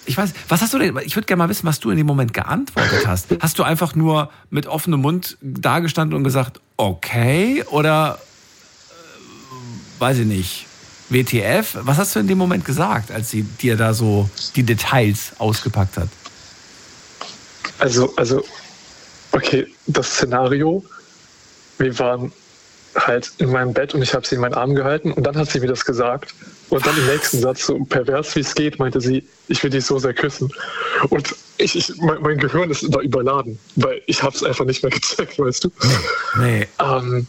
S2: Ich weiß, was hast du denn, ich würde gerne mal wissen, was du in dem Moment geantwortet hast. Hast du einfach nur mit offenem Mund dagestanden und gesagt, okay, oder, äh, weiß ich nicht, W T F? Was hast du in dem Moment gesagt, als sie dir da so die Details ausgepackt hat?
S9: Also, also, okay, das Szenario, wir waren halt in meinem Bett und ich habe sie in meinen Arm gehalten und dann hat sie mir das gesagt. Und dann im nächsten Satz, so pervers wie es geht, meinte sie, ich will dich so sehr küssen. Und ich, ich mein, mein Gehirn ist da überladen, weil ich habe es einfach nicht mehr gecheckt, weißt du?
S2: Nee.
S9: Ähm,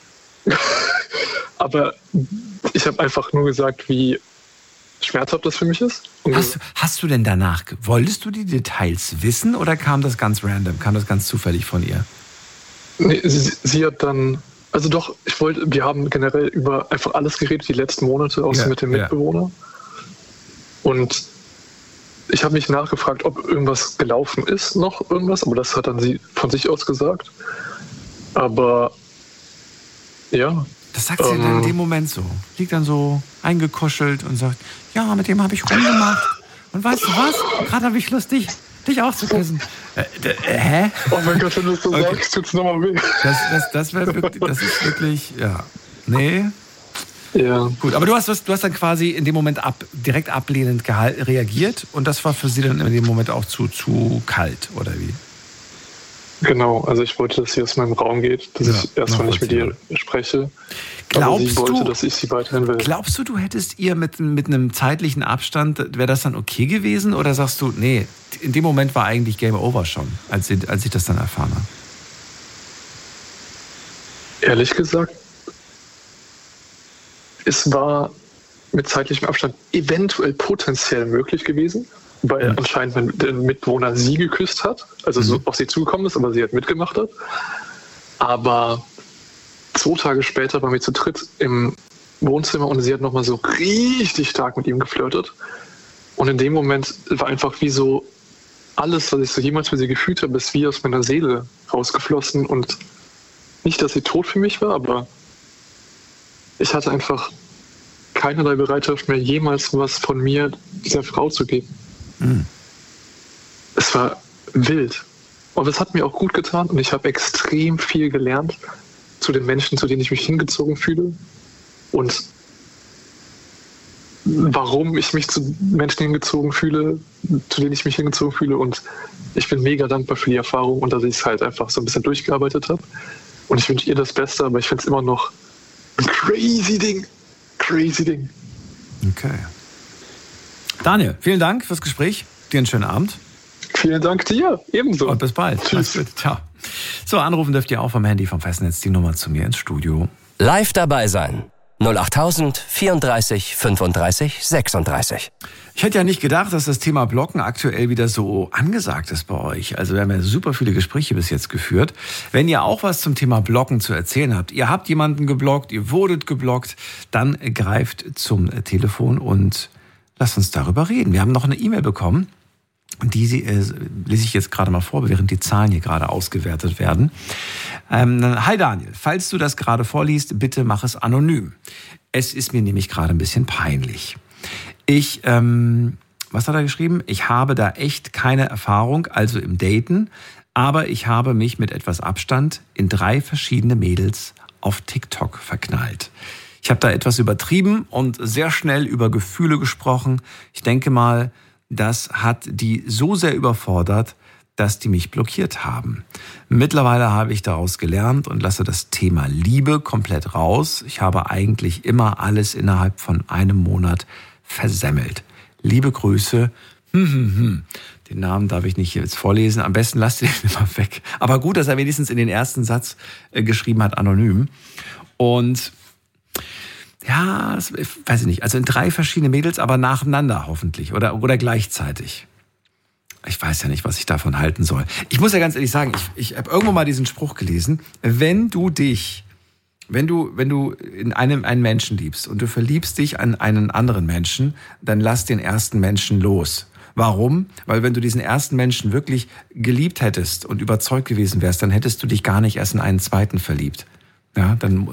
S9: aber ich habe einfach nur gesagt, wie schmerzhaft das für mich ist. Und
S2: hast, hast du denn danach, wolltest du die Details wissen oder kam das ganz random, kam das ganz zufällig von ihr?
S9: Nee, sie, sie hat dann, also doch, ich wollte, wir haben generell über einfach alles geredet, die letzten Monate, außer
S2: ja,
S9: mit dem Mitbewohner. Ja. Und ich habe mich nachgefragt, ob irgendwas gelaufen ist, noch irgendwas, aber das hat dann sie von sich aus gesagt. Aber ja.
S2: Das sagt sie ähm, dann in dem Moment so. Liegt dann so eingekuschelt und sagt, ja, mit dem habe ich rumgemacht. Und weißt du was? Gerade habe ich Lust, dich, dich auch zu küssen. Äh, äh, hä?
S9: Oh mein Gott, wenn du es so okay. sagst, tut's nochmal weh.
S2: Das, das, das, wär wirklich, das ist wirklich, ja. Nee.
S9: Ja.
S2: Gut, aber du hast, du hast dann quasi in dem Moment ab, direkt ablehnend gehal- reagiert und das war für sie dann in dem Moment auch zu, zu kalt, oder wie?
S9: Genau, also ich wollte, dass sie aus meinem Raum geht, dass ja, ich erstmal nicht mit ihr spreche.
S2: Glaubst
S9: aber sie wollte,
S2: du,
S9: dass ich sie weiterhin will.
S2: Glaubst du, du hättest ihr mit, mit einem zeitlichen Abstand, wäre das dann okay gewesen? Oder sagst du, nee, in dem Moment war eigentlich Game Over schon, als, sie, als ich das dann erfahren habe?
S9: Ehrlich gesagt, es war mit zeitlichem Abstand eventuell potenziell möglich gewesen, weil mhm. anscheinend mein der Mitbewohner sie geküsst hat, also mhm. so auf sie zugekommen ist, aber sie halt mitgemacht hat. Aber zwei Tage später waren wir zu dritt im Wohnzimmer und sie hat nochmal so richtig stark mit ihm geflirtet. Und in dem Moment war einfach wie so alles, was ich so jemals für sie gefühlt habe, ist wie aus meiner Seele rausgeflossen. Und nicht, dass sie tot für mich war, aber ich hatte einfach keinerlei Bereitschaft mehr, jemals was von mir dieser Frau zu geben. Mhm. Es war wild. Aber es hat mir auch gut getan und ich habe extrem viel gelernt zu den Menschen, zu denen ich mich hingezogen fühle und warum ich mich zu Menschen hingezogen fühle, zu denen ich mich hingezogen fühle, und ich bin mega dankbar für die Erfahrung und dass ich es halt einfach so ein bisschen durchgearbeitet habe und ich wünsche ihr das Beste, aber ich finde es immer noch ein crazy Ding. Crazy Ding.
S2: Okay. Daniel, vielen Dank fürs Gespräch. Dir einen schönen Abend.
S9: Vielen Dank dir. Ebenso.
S2: Und bis bald.
S9: Tschüss.
S2: Ciao. So, anrufen dürft ihr auch vom Handy vom Festnetz die Nummer zu mir ins Studio.
S3: Live dabei sein. null acht vierunddreißig fünfunddreißig sechsunddreißig.
S2: Ich hätte ja nicht gedacht, dass das Thema Blocken aktuell wieder so angesagt ist bei euch. Also wir haben ja super viele Gespräche bis jetzt geführt. Wenn ihr auch was zum Thema Blocken zu erzählen habt, ihr habt jemanden geblockt, ihr wurdet geblockt, dann greift zum Telefon und lasst uns darüber reden. Wir haben noch eine E-Mail bekommen. Die äh, lese ich jetzt gerade mal vor, während die Zahlen hier gerade ausgewertet werden. Ähm, hi Daniel, falls du das gerade vorliest, bitte mach es anonym. Es ist mir nämlich gerade ein bisschen peinlich. Ich, ähm, was hat er geschrieben? Ich habe da echt keine Erfahrung, also im Daten, aber ich habe mich mit etwas Abstand in drei verschiedene Mädels auf TikTok verknallt. Ich habe da etwas übertrieben und sehr schnell über Gefühle gesprochen. Ich denke mal, das hat die so sehr überfordert, dass die mich blockiert haben. Mittlerweile habe ich daraus gelernt und lasse das Thema Liebe komplett raus. Ich habe eigentlich immer alles innerhalb von einem Monat versemmelt. Liebe Grüße. Hm, hm, hm. Den Namen darf ich nicht jetzt vorlesen. Am besten lasst ihr ihn immer weg. Aber gut, dass er wenigstens in den ersten Satz geschrieben hat, anonym. Und ja, das weiß ich nicht. Also in drei verschiedene Mädels, aber nacheinander hoffentlich oder, oder gleichzeitig. Ich weiß ja nicht, was ich davon halten soll. Ich muss ja ganz ehrlich sagen, ich, ich habe irgendwo mal diesen Spruch gelesen, wenn du dich, wenn du, wenn du in einem einen Menschen liebst und du verliebst dich an einen anderen Menschen, dann lass den ersten Menschen los. Warum? Weil wenn du diesen ersten Menschen wirklich geliebt hättest und überzeugt gewesen wärst, dann hättest du dich gar nicht erst in einen zweiten verliebt. Ja, dann,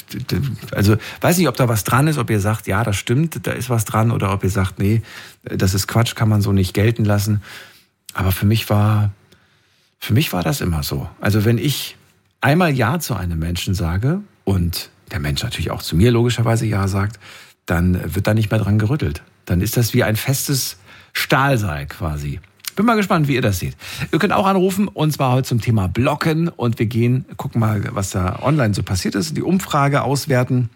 S2: also weiß nicht, ob da was dran ist, ob ihr sagt, ja, das stimmt, da ist was dran, oder ob ihr sagt, nee, das ist Quatsch, kann man so nicht gelten lassen. Aber für mich war, für mich war das immer so. Also wenn ich einmal Ja zu einem Menschen sage und der Mensch natürlich auch zu mir logischerweise Ja sagt, dann wird da nicht mehr dran gerüttelt. Dann ist das wie ein festes Stahlseil quasi. Bin mal gespannt, wie ihr das seht. Ihr könnt auch anrufen, und zwar heute zum Thema Blocken. Und wir gehen, gucken mal, was da online so passiert ist, die Umfrage auswerten.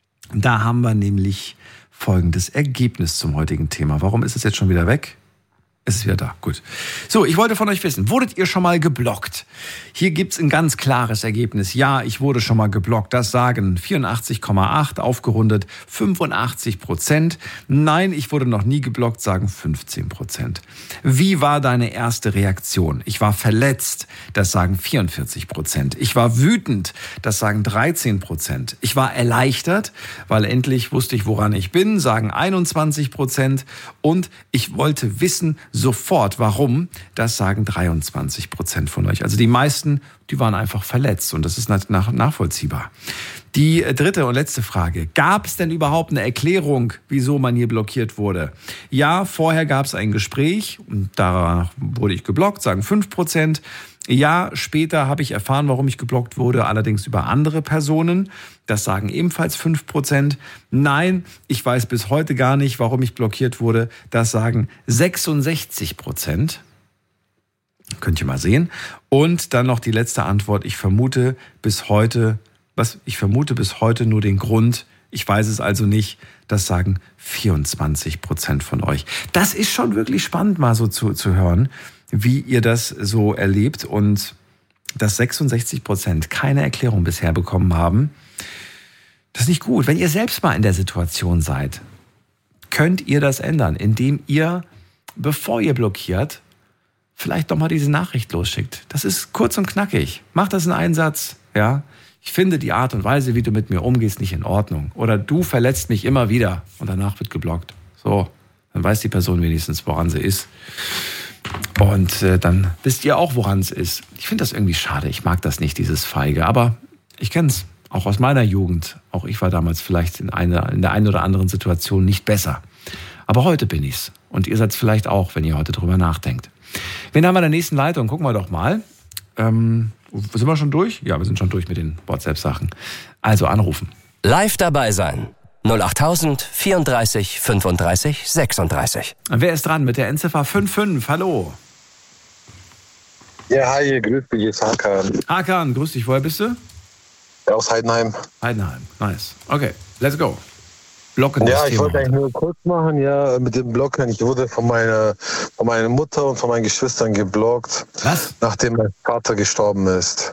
S2: Da haben wir nämlich folgendes Ergebnis zum heutigen Thema. Warum ist es jetzt schon wieder weg? Es ist wieder da, gut. So, ich wollte von euch wissen, wurdet ihr schon mal geblockt? Hier gibt's ein ganz klares Ergebnis. Ja, ich wurde schon mal geblockt. Das sagen vierundachtzig Komma acht, aufgerundet fünfundachtzig Prozent. Nein, ich wurde noch nie geblockt, sagen fünfzehn Prozent. Wie war deine erste Reaktion? Ich war verletzt, das sagen vierundvierzig Prozent. Ich war wütend, das sagen dreizehn Prozent. Ich war erleichtert, weil endlich wusste ich, woran ich bin, sagen einundzwanzig Prozent. Und ich wollte wissen, sofort, warum, das sagen dreiundzwanzig Prozent von euch. Also die meisten, die waren einfach verletzt, und das ist nach, nachvollziehbar. Die dritte und letzte Frage. Gab es denn überhaupt eine Erklärung, wieso man hier blockiert wurde? Ja, vorher gab es ein Gespräch und danach wurde ich geblockt, sagen fünf Prozent. Ja, später habe ich erfahren, warum ich geblockt wurde, allerdings über andere Personen. Das sagen ebenfalls fünf Prozent. Nein, ich weiß bis heute gar nicht, warum ich blockiert wurde. Das sagen sechsundsechzig Prozent. Könnt ihr mal sehen. Und dann noch die letzte Antwort. Ich vermute bis heute, was? Ich vermute bis heute nur den Grund. Ich weiß es also nicht. Das sagen vierundzwanzig Prozent von euch. Das ist schon wirklich spannend, mal so zu, zu hören, wie ihr das so erlebt, und dass sechsundsechzig Prozent keine Erklärung bisher bekommen haben. Das ist nicht gut. Wenn ihr selbst mal in der Situation seid, könnt ihr das ändern, indem ihr, bevor ihr blockiert, vielleicht doch mal diese Nachricht losschickt. Das ist kurz und knackig. Macht das in einen Satz, ja. Ich finde die Art und Weise, wie du mit mir umgehst, nicht in Ordnung. Oder du verletzt mich immer wieder, und danach wird geblockt. So, dann weiß die Person wenigstens, woran sie ist. Und äh, dann wisst ihr auch, woran es ist. Ich finde das irgendwie schade. Ich mag das nicht, dieses Feige. Aber ich kenne es auch aus meiner Jugend. Auch ich war damals vielleicht in, einer, in der einen oder anderen Situation nicht besser. Aber heute bin ich's. Und ihr seid es vielleicht auch, wenn ihr heute drüber nachdenkt. Wen haben wir in der nächsten Leitung? Gucken wir doch mal. Ähm, sind wir schon durch? Ja, wir sind schon durch mit den WhatsApp-Sachen. Also anrufen.
S3: Live dabei sein. null acht tausend vierunddreißig fünfunddreißig sechsunddreißig.
S2: Wer ist dran mit der Endziffer fünf fünf? Hallo.
S10: Ja, hi, grüß dich, hier ist Hakan.
S2: Hakan, grüß dich. Woher bist du?
S10: Aus Heidenheim.
S2: Heidenheim, nice. Okay, let's go. Blocken.
S10: Ja, ich wollte eigentlich nur kurz machen, ja, mit dem Blocken. Ich wurde von meiner, von meiner Mutter und von meinen Geschwistern geblockt.
S2: Was?
S10: Nachdem mein Vater gestorben ist.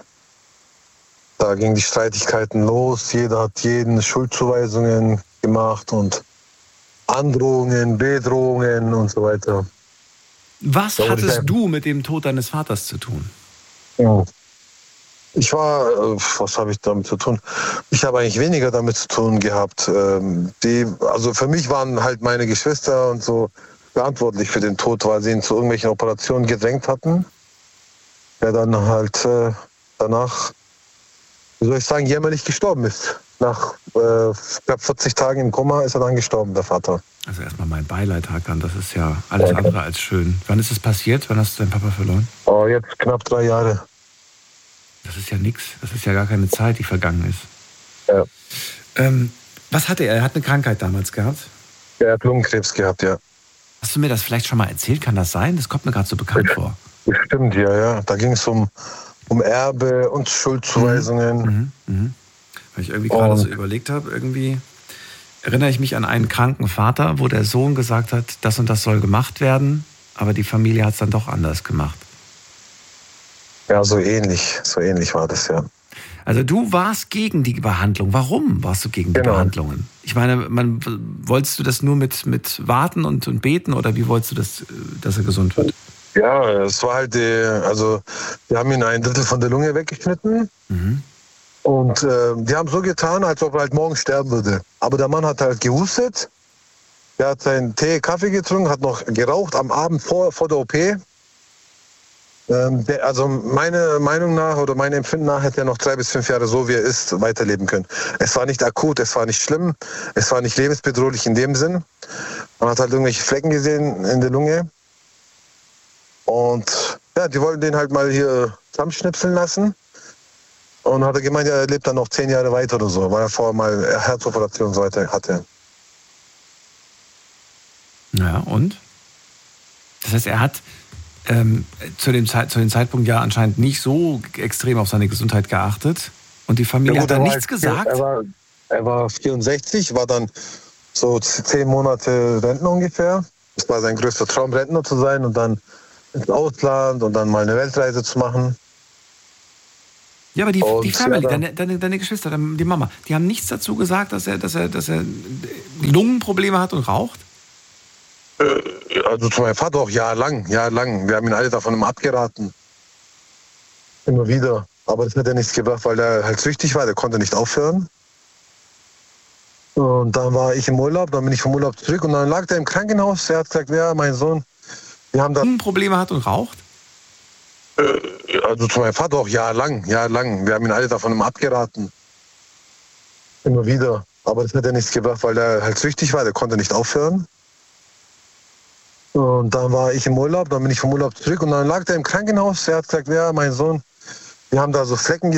S10: Da gingen die Streitigkeiten los. Jeder hat jeden Schuldzuweisungen gemacht und Androhungen, Bedrohungen und so weiter.
S2: Was
S10: da
S2: hattest du mit dem Tod deines Vaters zu tun?
S10: Ja. Ich war, was habe ich damit zu tun? Ich habe eigentlich weniger damit zu tun gehabt. Die, also für mich waren halt meine Geschwister und so verantwortlich für den Tod, weil sie ihn zu irgendwelchen Operationen gedrängt hatten. Der dann halt äh, danach, wie soll ich sagen, jämmerlich gestorben ist. Nach äh, knapp vierzig Tagen im Koma ist er dann gestorben, der Vater.
S2: Also erstmal mein Beileid, Hakan, das ist ja alles ja, andere als schön. Wann ist es passiert? Wann hast du deinen Papa verloren?
S10: Oh, jetzt knapp drei Jahre.
S2: Das ist ja nichts. Das ist ja gar keine Zeit, die vergangen ist.
S10: Ja.
S2: Ähm, was hatte er? Er hat eine Krankheit damals gehabt?
S10: Er hat Lungenkrebs gehabt, ja.
S2: Hast du mir das vielleicht schon mal erzählt? Kann das sein? Das kommt mir gerade so bekannt vor.
S10: Stimmt, ja, ja. Da ging es um, um Erbe und Schuldzuweisungen.
S2: Mhm, mhm. Weil ich irgendwie gerade so überlegt habe, irgendwie erinnere ich mich an einen kranken Vater, wo der Sohn gesagt hat, das und das soll gemacht werden, aber die Familie hat es dann doch anders gemacht.
S10: Ja, so ähnlich. So ähnlich war das, ja.
S2: Also du warst gegen die Behandlung. Warum warst du gegen die genau. Behandlungen? Ich meine, man, wolltest du das nur mit, mit warten und, und beten oder wie wolltest du, das, dass er gesund wird?
S10: Ja, es war halt, die, also wir haben ihn ein Drittel von der Lunge weggeschnitten. Mhm. Und äh, die haben so getan, als ob er halt morgen sterben würde. Aber der Mann hat halt gehustet. Der hat seinen Tee, Kaffee getrunken, hat noch geraucht am Abend vor, vor der O P. Ähm, der, also meine Meinung nach oder mein Empfinden nach hätte er noch drei bis fünf Jahre so wie er ist weiterleben können. Es war nicht akut, es war nicht schlimm, es war nicht lebensbedrohlich in dem Sinn. Man hat halt irgendwelche Flecken gesehen in der Lunge. Und ja, die wollten den halt mal hier zusammenschnipseln lassen. Und hat er gemeint, er lebt dann noch zehn Jahre weiter oder so, weil er vorher mal Herzoperation und so weiter hatte.
S2: Ja, und? Das heißt, er hat ähm, zu, dem Zeit, zu dem Zeitpunkt ja anscheinend nicht so extrem auf seine Gesundheit geachtet. Und die Familie
S10: Ja, gut,
S2: hat da
S10: er war
S2: nichts
S10: halt-
S2: gesagt?
S10: Er war, er war vierundsechzig, war dann so zehn Monate Rentner ungefähr. Es war sein größter Traum, Rentner zu sein und dann ins Ausland und dann mal eine Weltreise zu machen.
S2: Ja, aber die,
S10: Und
S2: die Family,
S10: ja, dann-
S2: deine, deine, deine Geschwister, die Mama, die haben nichts dazu gesagt, dass er, dass er, dass er Lungenprobleme hat und raucht?
S10: Also zu meinem Vater auch jahrelang, jahrelang. Wir haben ihn alle davon immer abgeraten. Immer wieder. Aber das hat ja nichts gebracht, weil er halt süchtig war, der konnte nicht aufhören. Und dann war ich im Urlaub, dann bin ich vom Urlaub zurück und dann lag der im Krankenhaus. Er hat gesagt, ja, mein Sohn, wir haben da...
S2: Lungenprobleme hat und raucht?
S10: Also zu meinem Vater auch jahrelang, jahrelang. Wir haben ihn alle davon immer abgeraten. Immer wieder. Aber das hat ja nichts gebracht, weil er halt süchtig war, der konnte nicht aufhören. Und dann war ich im Urlaub, dann bin ich vom Urlaub zurück und dann lag der im Krankenhaus. Er hat gesagt, ja, mein Sohn, wir haben da so Flecken